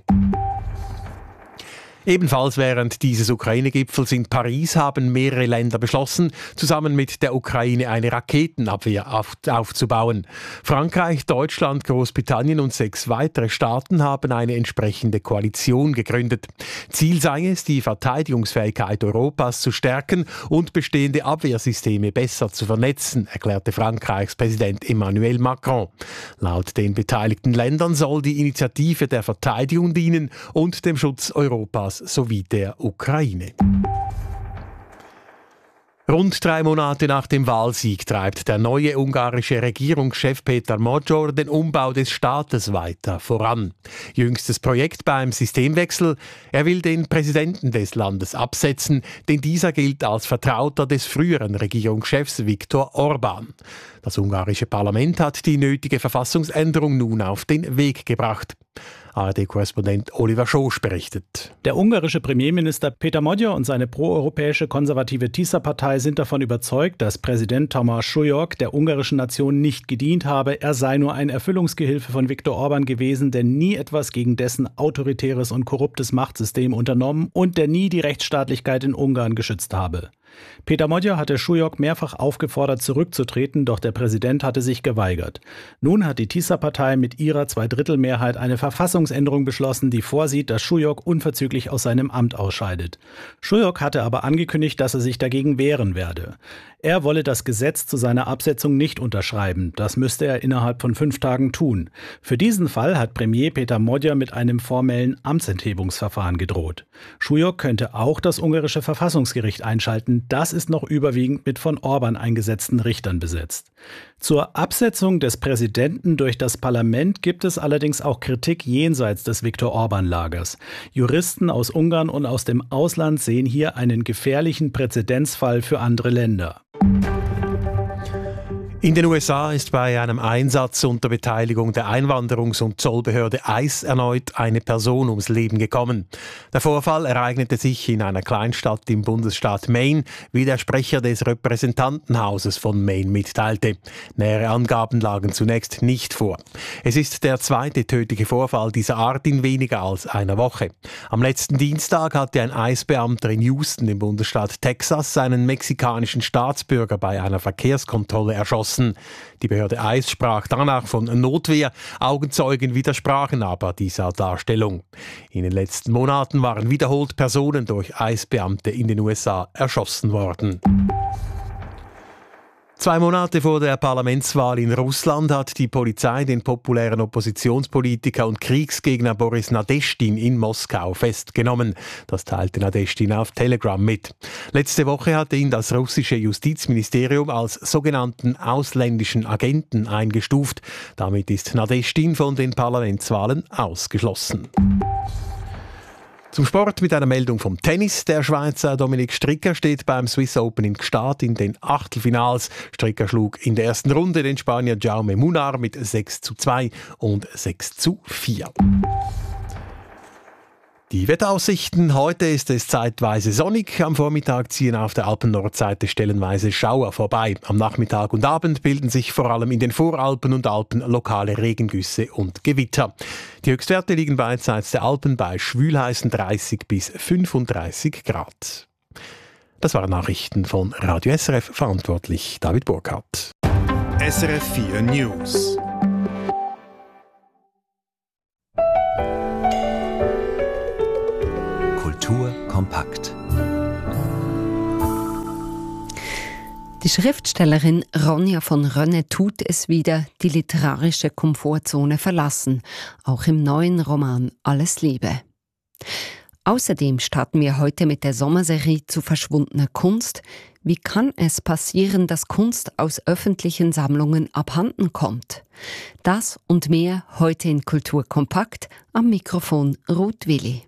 Speaker 1: Ebenfalls während dieses Ukraine-Gipfels in Paris haben mehrere Länder beschlossen, zusammen mit der Ukraine eine Raketenabwehr aufzubauen. Frankreich, Deutschland, Großbritannien und 6 weitere Staaten haben eine entsprechende Koalition gegründet. Ziel sei es, die Verteidigungsfähigkeit Europas zu stärken und bestehende Abwehrsysteme besser zu vernetzen, erklärte Frankreichs Präsident Emmanuel Macron. Laut den beteiligten Ländern soll die Initiative der Verteidigung dienen und dem Schutz Europas sowie der Ukraine. Rund 3 Monate nach dem Wahlsieg treibt der neue ungarische Regierungschef Péter Magyar den Umbau des Staates weiter voran. Jüngstes Projekt beim Systemwechsel: Er will den Präsidenten des Landes absetzen, denn dieser gilt als Vertrauter des früheren Regierungschefs Viktor Orbán. Das ungarische Parlament hat die nötige Verfassungsänderung nun auf den Weg gebracht. ARD-Korrespondent Oliver Schosch berichtet.
Speaker 2: Der ungarische Premierminister Péter Magyar und seine proeuropäische konservative Tisza-Partei sind davon überzeugt, dass Präsident Tamás Súlyog der ungarischen Nation nicht gedient habe. Er sei nur ein Erfüllungsgehilfe von Viktor Orbán gewesen, der nie etwas gegen dessen autoritäres und korruptes Machtsystem unternommen und der nie die Rechtsstaatlichkeit in Ungarn geschützt habe. Péter Magyar hatte Súlyog mehrfach aufgefordert, zurückzutreten, doch der Präsident hatte sich geweigert. Nun hat die Tisza-Partei mit ihrer Zweidrittelmehrheit eine Verfassungsänderung beschlossen, die vorsieht, dass Súlyog unverzüglich aus seinem Amt ausscheidet. Súlyog hatte aber angekündigt, dass er sich dagegen wehren werde. Er wolle das Gesetz zu seiner Absetzung nicht unterschreiben. Das müsste er innerhalb von 5 Tagen tun. Für diesen Fall hat Premier Péter Magyar mit einem formellen Amtsenthebungsverfahren gedroht. Súlyog könnte auch das ungarische Verfassungsgericht einschalten. Das ist noch überwiegend mit von Orbán eingesetzten Richtern besetzt. Zur Absetzung des Präsidenten durch das Parlament gibt es allerdings auch Kritik jenseits des Viktor-Orbán-Lagers. Juristen aus Ungarn und aus dem Ausland sehen hier einen gefährlichen Präzedenzfall für andere Länder.
Speaker 1: In den USA ist bei einem Einsatz unter Beteiligung der Einwanderungs- und Zollbehörde ICE erneut eine Person ums Leben gekommen. Der Vorfall ereignete sich in einer Kleinstadt im Bundesstaat Maine, wie der Sprecher des Repräsentantenhauses von Maine mitteilte. Nähere Angaben lagen zunächst nicht vor. Es ist der zweite tödliche Vorfall dieser Art in weniger als einer Woche. Am letzten Dienstag hatte ein ICE-Beamter in Houston im Bundesstaat Texas seinen mexikanischen Staatsbürger bei einer Verkehrskontrolle erschossen. Die Behörde ICE sprach danach von Notwehr. Augenzeugen widersprachen aber dieser Darstellung. In den letzten Monaten waren wiederholt Personen durch ICE-Beamte in den USA erschossen worden. 2 Monate vor der Parlamentswahl in Russland hat die Polizei den populären Oppositionspolitiker und Kriegsgegner Boris Nadeschdin in Moskau festgenommen. Das teilte Nadeschdin auf Telegram mit. Letzte Woche hatte ihn das russische Justizministerium als sogenannten ausländischen Agenten eingestuft. Damit ist Nadeschdin von den Parlamentswahlen ausgeschlossen. Zum Sport mit einer Meldung vom Tennis. Der Schweizer Dominik Stricker steht beim Swiss Open in Gstaad in den Achtelfinals. Stricker schlug in der ersten Runde den Spanier Jaume Munar mit 6:2 und 6:4. Die Wetteraussichten. Heute ist es zeitweise sonnig. Am Vormittag ziehen auf der Alpen-Nordseite stellenweise Schauer vorbei. Am Nachmittag und Abend bilden sich vor allem in den Voralpen und Alpen lokale Regengüsse und Gewitter. Die Höchstwerte liegen beidseits der Alpen bei schwülheißen 30 bis 35 Grad. Das waren Nachrichten von Radio SRF, verantwortlich David Burkhardt.
Speaker 21: SRF 4 News. Kultur kompakt.
Speaker 22: Die Schriftstellerin Ronja von Rönne tut es wieder, die literarische Komfortzone verlassen, auch im neuen Roman Alles Liebe. Außerdem starten wir heute mit der Sommerserie zu verschwundener Kunst. Wie kann es passieren, dass Kunst aus öffentlichen Sammlungen abhanden kommt? Das und mehr heute in Kultur kompakt, am Mikrofon Ruth Willi.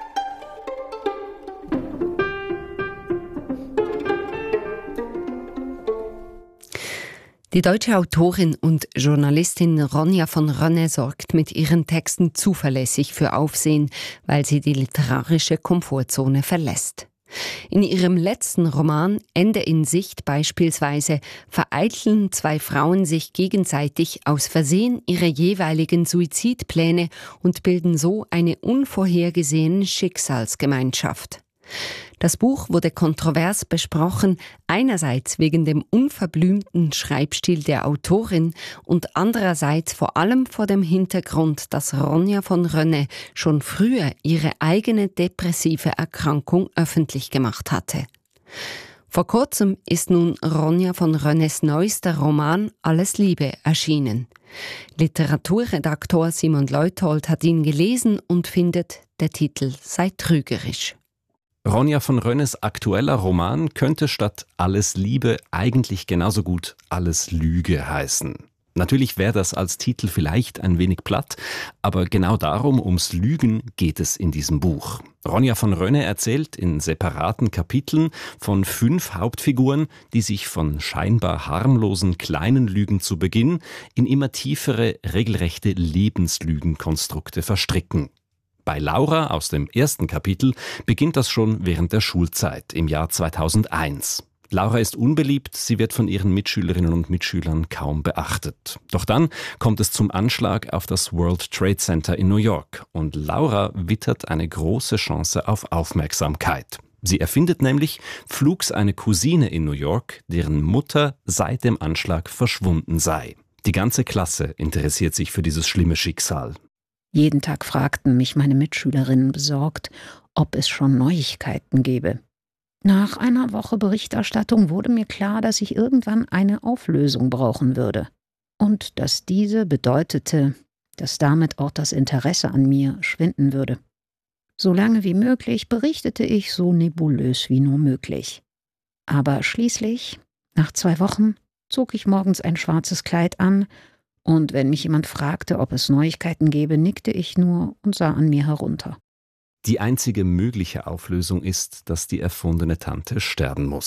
Speaker 22: Die deutsche Autorin und Journalistin Ronja von Rönne sorgt mit ihren Texten zuverlässig für Aufsehen, weil sie die literarische Komfortzone verlässt. In ihrem letzten Roman Ende in Sicht beispielsweise vereiteln 2 Frauen sich gegenseitig aus Versehen ihre jeweiligen Suizidpläne und bilden so eine unvorhergesehene Schicksalsgemeinschaft. Das Buch wurde kontrovers besprochen, einerseits wegen dem unverblümten Schreibstil der Autorin und andererseits vor allem vor dem Hintergrund, dass Ronja von Rönne schon früher ihre eigene depressive Erkrankung öffentlich gemacht hatte. Vor kurzem ist nun Ronja von Rönnes neuester Roman Alles Liebe erschienen. Literaturredaktor Simon Leuthold hat ihn gelesen und findet, der Titel sei trügerisch.
Speaker 23: Ronja von Rönnes aktueller Roman könnte statt Alles Liebe eigentlich genauso gut Alles Lüge heißen. Natürlich wäre das als Titel vielleicht ein wenig platt, aber genau darum, ums Lügen, geht es in diesem Buch. Ronja von Rönne erzählt in separaten Kapiteln von 5 Hauptfiguren, die sich von scheinbar harmlosen kleinen Lügen zu Beginn in immer tiefere, regelrechte Lebenslügenkonstrukte verstricken. Bei Laura aus dem ersten Kapitel beginnt das schon während der Schulzeit im Jahr 2001. Laura ist unbeliebt, sie wird von ihren Mitschülerinnen und Mitschülern kaum beachtet. Doch dann kommt es zum Anschlag auf das World Trade Center in New York und Laura wittert eine große Chance auf Aufmerksamkeit. Sie erfindet nämlich flugs eine Cousine in New York, deren Mutter seit dem Anschlag verschwunden sei. Die ganze Klasse interessiert sich für dieses schlimme Schicksal.
Speaker 24: Jeden Tag fragten mich meine Mitschülerinnen besorgt, ob es schon Neuigkeiten gäbe. Nach einer Woche Berichterstattung wurde mir klar, dass ich irgendwann eine Auflösung brauchen würde. Und dass diese bedeutete, dass damit auch das Interesse an mir schwinden würde. So lange wie möglich berichtete ich so nebulös wie nur möglich. Aber schließlich, nach 2 Wochen, zog ich morgens ein schwarzes Kleid an, und wenn mich jemand fragte, ob es Neuigkeiten gäbe, nickte ich nur und sah an mir herunter.
Speaker 23: Die einzige mögliche Auflösung ist, dass die erfundene Tante sterben muss.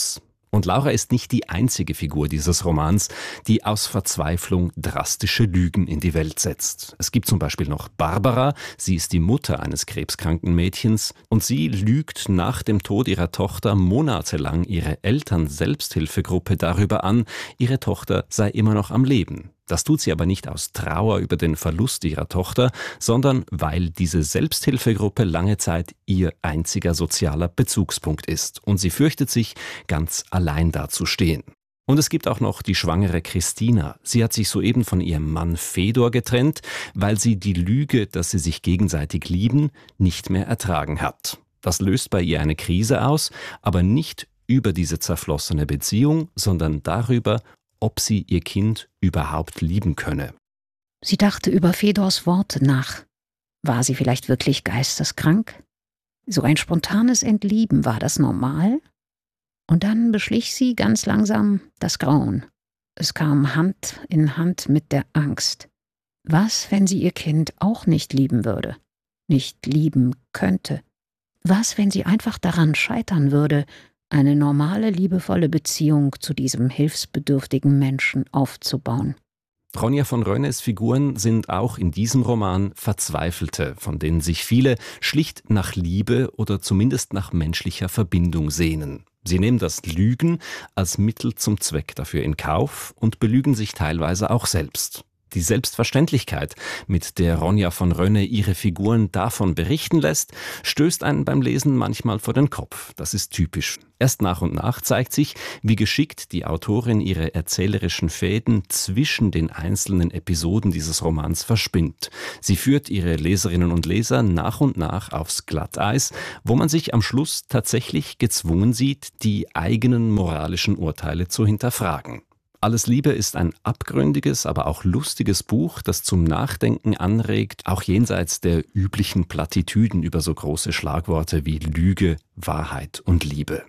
Speaker 23: Und Laura ist nicht die einzige Figur dieses Romans, die aus Verzweiflung drastische Lügen in die Welt setzt. Es gibt zum Beispiel noch Barbara, sie ist die Mutter eines krebskranken Mädchens und sie lügt nach dem Tod ihrer Tochter monatelang ihre Eltern-Selbsthilfegruppe darüber an, ihre Tochter sei immer noch am Leben. Das tut sie aber nicht aus Trauer über den Verlust ihrer Tochter, sondern weil diese Selbsthilfegruppe lange Zeit ihr einziger sozialer Bezugspunkt ist und sie fürchtet sich, ganz allein dazustehen. Und es gibt auch noch die schwangere Christina. Sie hat sich soeben von ihrem Mann Fedor getrennt, weil sie die Lüge, dass sie sich gegenseitig lieben, nicht mehr ertragen hat. Das löst bei ihr eine Krise aus, aber nicht über diese zerflossene Beziehung, sondern darüber, ob sie ihr Kind überhaupt lieben könne.
Speaker 24: Sie dachte über Fedors Worte nach. War sie vielleicht wirklich geisteskrank? So ein spontanes Entlieben, war das normal? Und dann beschlich sie ganz langsam das Grauen. Es kam Hand in Hand mit der Angst. Was, wenn sie ihr Kind auch nicht lieben würde? Nicht lieben könnte? Was, wenn sie einfach daran scheitern würde, eine normale, liebevolle Beziehung zu diesem hilfsbedürftigen Menschen aufzubauen?
Speaker 23: Ronja von Rönnes Figuren sind auch in diesem Roman Verzweifelte, von denen sich viele schlicht nach Liebe oder zumindest nach menschlicher Verbindung sehnen. Sie nehmen das Lügen als Mittel zum Zweck dafür in Kauf und belügen sich teilweise auch selbst. Die Selbstverständlichkeit, mit der Ronja von Rönne ihre Figuren davon berichten lässt, stößt einen beim Lesen manchmal vor den Kopf. Das ist typisch. Erst nach und nach zeigt sich, wie geschickt die Autorin ihre erzählerischen Fäden zwischen den einzelnen Episoden dieses Romans verspinnt. Sie führt ihre Leserinnen und Leser nach und nach aufs Glatteis, wo man sich am Schluss tatsächlich gezwungen sieht, die eigenen moralischen Urteile zu hinterfragen. Alles Liebe ist ein abgründiges, aber auch lustiges Buch, das zum Nachdenken anregt, auch jenseits der üblichen Plattitüden über so große Schlagworte wie Lüge, Wahrheit und Liebe.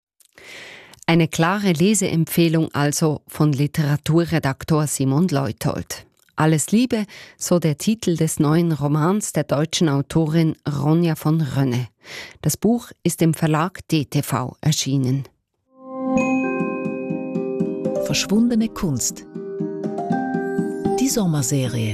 Speaker 22: Eine klare Leseempfehlung also von Literaturredaktor Simon Leuthold. Alles Liebe, so der Titel des neuen Romans der deutschen Autorin Ronja von Rönne. Das Buch ist im Verlag DTV erschienen.
Speaker 3: Verschwundene Kunst. Die Sommerserie.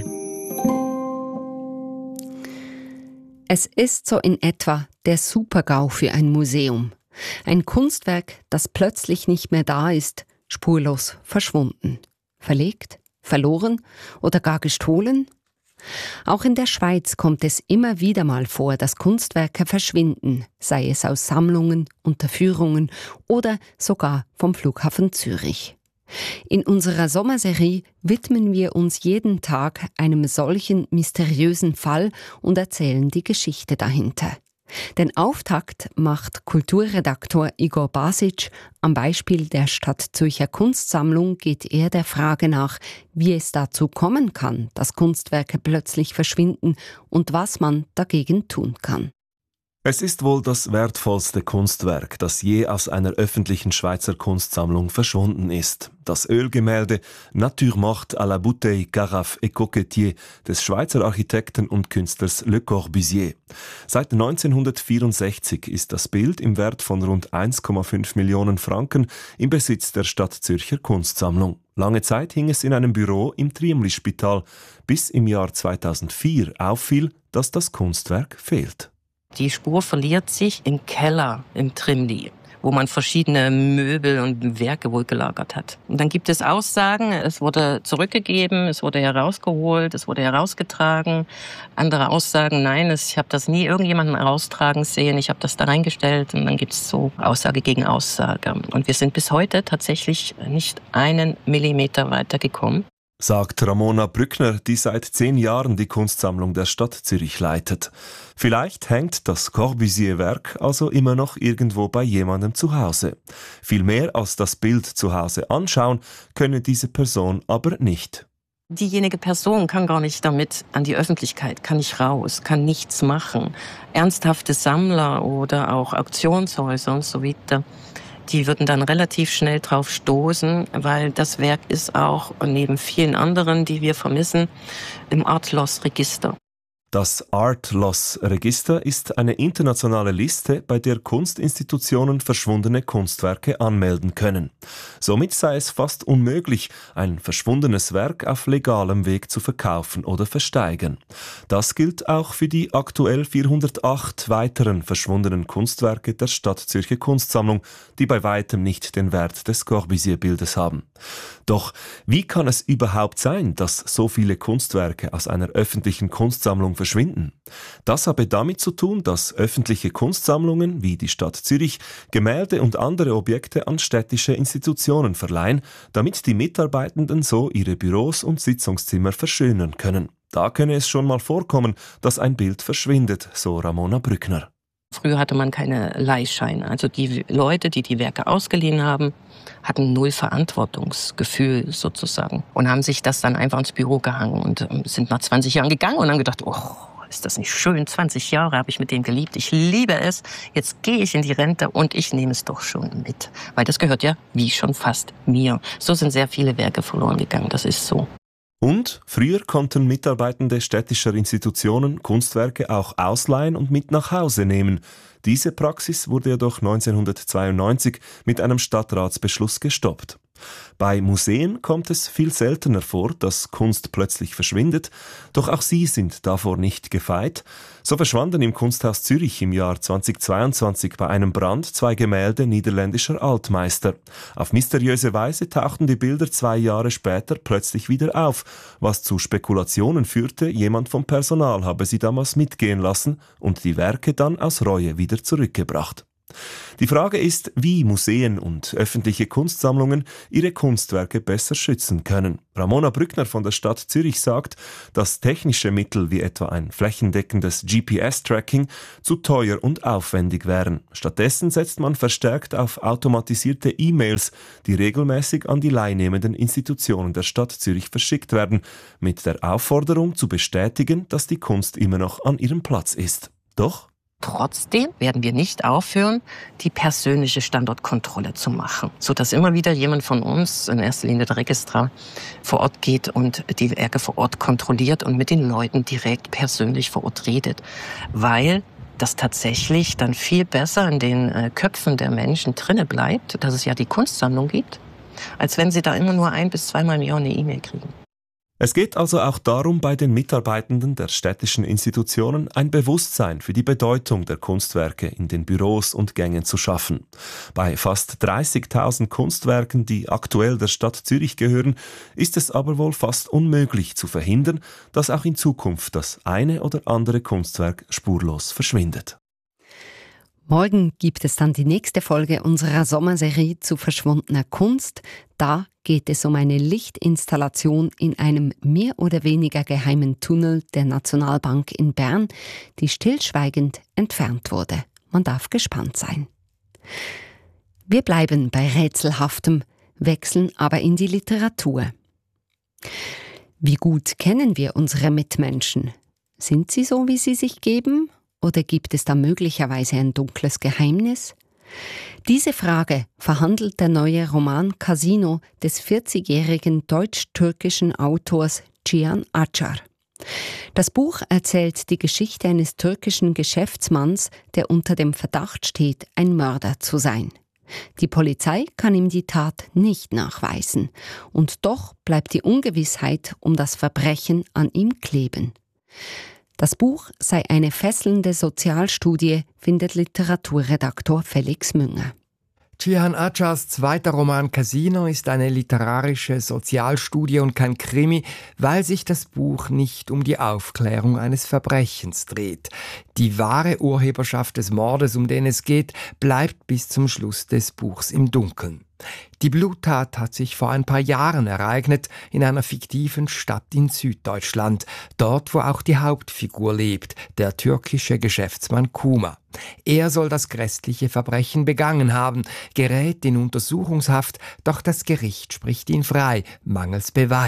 Speaker 22: Es ist so in etwa der Super-GAU für ein Museum. Ein Kunstwerk, das plötzlich nicht mehr da ist, spurlos verschwunden. Verlegt, verloren oder gar gestohlen? Auch in der Schweiz kommt es immer wieder mal vor, dass Kunstwerke verschwinden, sei es aus Sammlungen, Unterführungen oder sogar vom Flughafen Zürich. In unserer Sommerserie widmen wir uns jeden Tag einem solchen mysteriösen Fall und erzählen die Geschichte dahinter. Den Auftakt macht Kulturredaktor Igor Basic. Am Beispiel der Stadtzürcher Kunstsammlung geht er der Frage nach, wie es dazu kommen kann, dass Kunstwerke plötzlich verschwinden und was man dagegen tun kann.
Speaker 7: Es ist wohl das wertvollste Kunstwerk, das je aus einer öffentlichen Schweizer Kunstsammlung verschwunden ist. Das Ölgemälde Nature morte à la bouteille, carafe et coquetier des Schweizer Architekten und Künstlers Le Corbusier. Seit 1964 ist das Bild im Wert von rund 1,5 Millionen Franken im Besitz der Stadtzürcher Kunstsammlung. Lange Zeit hing es in einem Büro im Triemli-Spital, bis im Jahr 2004 auffiel, dass das Kunstwerk fehlt.
Speaker 8: Die Spur verliert sich im Keller im Triemli, wo man verschiedene Möbel und Werke wohl gelagert hat. Und dann gibt es Aussagen, es wurde zurückgegeben, es wurde herausgeholt, es wurde herausgetragen. Andere Aussagen, nein, ich habe das nie irgendjemanden heraustragen sehen, ich habe das da reingestellt. Und dann gibt es so Aussage gegen Aussage. Und wir sind bis heute tatsächlich nicht einen Millimeter weitergekommen.
Speaker 7: Sagt Ramona Brückner, die seit 10 Jahren die Kunstsammlung der Stadt Zürich leitet. Vielleicht hängt das Corbusier-Werk also immer noch irgendwo bei jemandem zu Hause. Viel mehr als das Bild zu Hause anschauen, könne diese Person aber nicht.
Speaker 8: Diejenige Person kann gar nicht damit an die Öffentlichkeit, kann nicht raus, kann nichts machen. Ernsthafte Sammler oder auch Auktionshäuser und so weiter, die würden dann relativ schnell drauf stoßen, weil das Werk ist auch neben vielen anderen, die wir vermissen, im Art-Loss-Register.
Speaker 7: Das Art Loss Register ist eine internationale Liste, bei der Kunstinstitutionen verschwundene Kunstwerke anmelden können. Somit sei es fast unmöglich, ein verschwundenes Werk auf legalem Weg zu verkaufen oder versteigern. Das gilt auch für die aktuell 408 weiteren verschwundenen Kunstwerke der Stadtzürcher Kunstsammlung, die bei weitem nicht den Wert des Corbusier-Bildes haben. Doch wie kann es überhaupt sein, dass so viele Kunstwerke aus einer öffentlichen Kunstsammlung verschwinden? Das habe damit zu tun, dass öffentliche Kunstsammlungen wie die Stadt Zürich Gemälde und andere Objekte an städtische Institutionen verleihen, damit die Mitarbeitenden so ihre Büros und Sitzungszimmer verschönern können. Da könne es schon mal vorkommen, dass ein Bild verschwindet, so Ramona Brückner.
Speaker 8: Früher hatte man keine Leihscheine. Also die Leute, die die Werke ausgeliehen haben, hatten null Verantwortungsgefühl sozusagen und haben sich das dann einfach ins Büro gehangen und sind nach 20 Jahren gegangen und haben gedacht, oh, ist das nicht schön, 20 Jahre habe ich mit dem geliebt, ich liebe es, jetzt gehe ich in die Rente und ich nehme es doch schon mit. Weil das gehört ja wie schon fast mir. So sind sehr viele Werke verloren gegangen, das ist so.
Speaker 7: Und früher konnten Mitarbeitende städtischer Institutionen Kunstwerke auch ausleihen und mit nach Hause nehmen. Diese Praxis wurde jedoch 1992 mit einem Stadtratsbeschluss gestoppt. Bei Museen kommt es viel seltener vor, dass Kunst plötzlich verschwindet, doch auch sie sind davor nicht gefeit. So verschwanden im Kunsthaus Zürich im Jahr 2022 bei einem Brand 2 Gemälde niederländischer Altmeister. Auf mysteriöse Weise tauchten die Bilder 2 Jahre später plötzlich wieder auf, was zu Spekulationen führte, jemand vom Personal habe sie damals mitgehen lassen und die Werke dann aus Reue wieder zurückgebracht. Die Frage ist, wie Museen und öffentliche Kunstsammlungen ihre Kunstwerke besser schützen können. Ramona Brückner von der Stadt Zürich sagt, dass technische Mittel wie etwa ein flächendeckendes GPS-Tracking zu teuer und aufwendig wären. Stattdessen setzt man verstärkt auf automatisierte E-Mails, die regelmäßig an die leihnehmenden Institutionen der Stadt Zürich verschickt werden, mit der Aufforderung zu bestätigen, dass die Kunst immer noch an ihrem Platz ist. Doch
Speaker 8: trotzdem werden wir nicht aufhören, die persönliche Standortkontrolle zu machen, sodass immer wieder jemand von uns, in erster Linie der Registrar, vor Ort geht und die Werke vor Ort kontrolliert und mit den Leuten direkt persönlich vor Ort redet, weil das tatsächlich dann viel besser in den Köpfen der Menschen drinne bleibt, dass es ja die Kunstsammlung gibt, als wenn sie da immer nur 1- bis 2-mal im Jahr eine E-Mail kriegen.
Speaker 7: Es geht also auch darum, bei den Mitarbeitenden der städtischen Institutionen ein Bewusstsein für die Bedeutung der Kunstwerke in den Büros und Gängen zu schaffen. Bei fast 30.000 Kunstwerken, die aktuell der Stadt Zürich gehören, ist es aber wohl fast unmöglich zu verhindern, dass auch in Zukunft das eine oder andere Kunstwerk spurlos verschwindet.
Speaker 22: Morgen gibt es dann die nächste Folge unserer Sommerserie zu verschwundener Kunst. Da geht es um eine Lichtinstallation in einem mehr oder weniger geheimen Tunnel der Nationalbank in Bern, die stillschweigend entfernt wurde. Man darf gespannt sein. Wir bleiben bei Rätselhaftem, wechseln aber in die Literatur. Wie gut kennen wir unsere Mitmenschen? Sind sie so, wie sie sich geben? Oder gibt es da möglicherweise ein dunkles Geheimnis? Diese Frage verhandelt der neue Roman Casino des 40-jährigen deutsch-türkischen Autors Cihan Acar. Das Buch erzählt die Geschichte eines türkischen Geschäftsmanns, der unter dem Verdacht steht, ein Mörder zu sein. Die Polizei kann ihm die Tat nicht nachweisen. Und doch bleibt die Ungewissheit um das Verbrechen an ihm kleben. Das Buch sei eine fesselnde Sozialstudie, findet Literaturredaktor Felix Münger.
Speaker 6: Cihan Acars zweiter Roman Casino ist eine literarische Sozialstudie und kein Krimi, weil sich das Buch nicht um die Aufklärung eines Verbrechens dreht. Die wahre Urheberschaft des Mordes, um den es geht, bleibt bis zum Schluss des Buchs im Dunkeln. Die Bluttat hat sich vor ein paar Jahren ereignet in einer fiktiven Stadt in Süddeutschland, dort wo auch die Hauptfigur lebt, der türkische Geschäftsmann Kuma. Er soll das grässliche Verbrechen begangen haben, gerät in Untersuchungshaft, doch das Gericht spricht ihn frei, mangels Beweisen.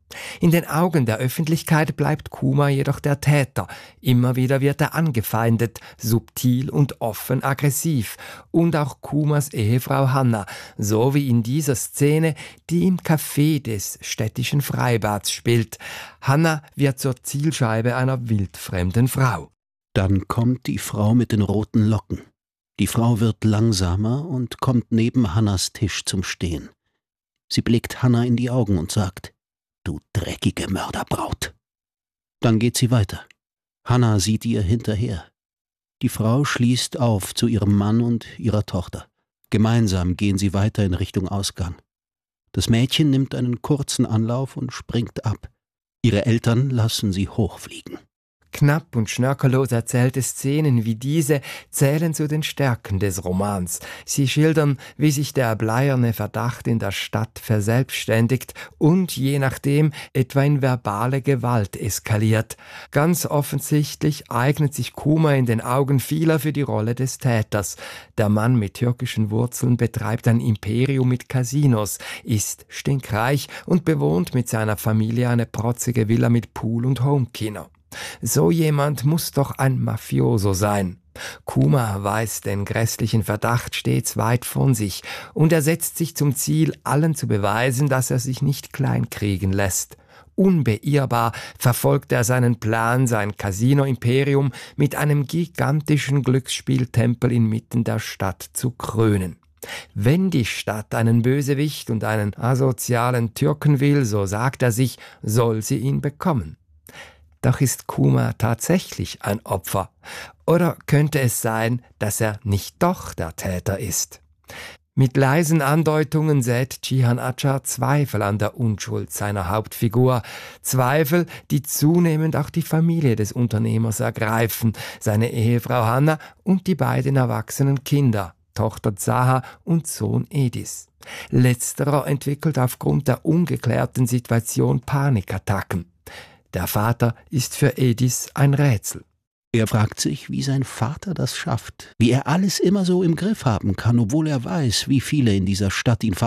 Speaker 6: In den Augen der Öffentlichkeit bleibt Kuma jedoch der Täter. Immer wieder wird er angefeindet, subtil und offen aggressiv. Und auch Kumas Ehefrau Hanna, so wie in dieser Szene, die im Café des städtischen Freibads spielt. Hanna wird zur Zielscheibe einer wildfremden Frau.
Speaker 5: Dann kommt die Frau mit den roten Locken. Die Frau wird langsamer und kommt neben Hannas Tisch zum Stehen. Sie blickt Hanna in die Augen und sagt: »Du dreckige Mörderbraut!« Dann geht sie weiter. Hanna sieht ihr hinterher. Die Frau schließt auf zu ihrem Mann und ihrer Tochter. Gemeinsam gehen sie weiter in Richtung Ausgang. Das Mädchen nimmt einen kurzen Anlauf und springt ab. Ihre Eltern lassen sie hochfliegen.
Speaker 6: Knapp und schnörkellos erzählte Szenen wie diese zählen zu den Stärken des Romans. Sie schildern, wie sich der bleierne Verdacht in der Stadt verselbstständigt und je nachdem etwa in verbale Gewalt eskaliert. Ganz offensichtlich eignet sich Kuma in den Augen vieler für die Rolle des Täters. Der Mann mit türkischen Wurzeln betreibt ein Imperium mit Casinos, ist stinkreich und bewohnt mit seiner Familie eine protzige Villa mit Pool und Homekino. So jemand muss doch ein Mafioso sein. Kuma weist den grässlichen Verdacht stets weit von sich und er setzt sich zum Ziel, allen zu beweisen, dass er sich nicht kleinkriegen lässt. Unbeirrbar verfolgt er seinen Plan, sein Casino-Imperium mit einem gigantischen Glücksspieltempel inmitten der Stadt zu krönen. Wenn die Stadt einen Bösewicht und einen asozialen Türken will, so sagt er sich, soll sie ihn bekommen. Doch ist Kuma tatsächlich ein Opfer? Oder könnte es sein, dass er nicht doch der Täter ist? Mit leisen Andeutungen sät Cihan Acar Zweifel an der Unschuld seiner Hauptfigur. Zweifel, die zunehmend auch die Familie des Unternehmers ergreifen, seine Ehefrau Hanna und die beiden erwachsenen Kinder, Tochter Zaha und Sohn Edis. Letzterer entwickelt aufgrund der ungeklärten Situation Panikattacken. Der Vater ist für Edis ein Rätsel.
Speaker 5: Er fragt sich, wie sein Vater das schafft, wie er alles immer so im Griff haben kann, obwohl er weiß, wie viele in dieser Stadt ihn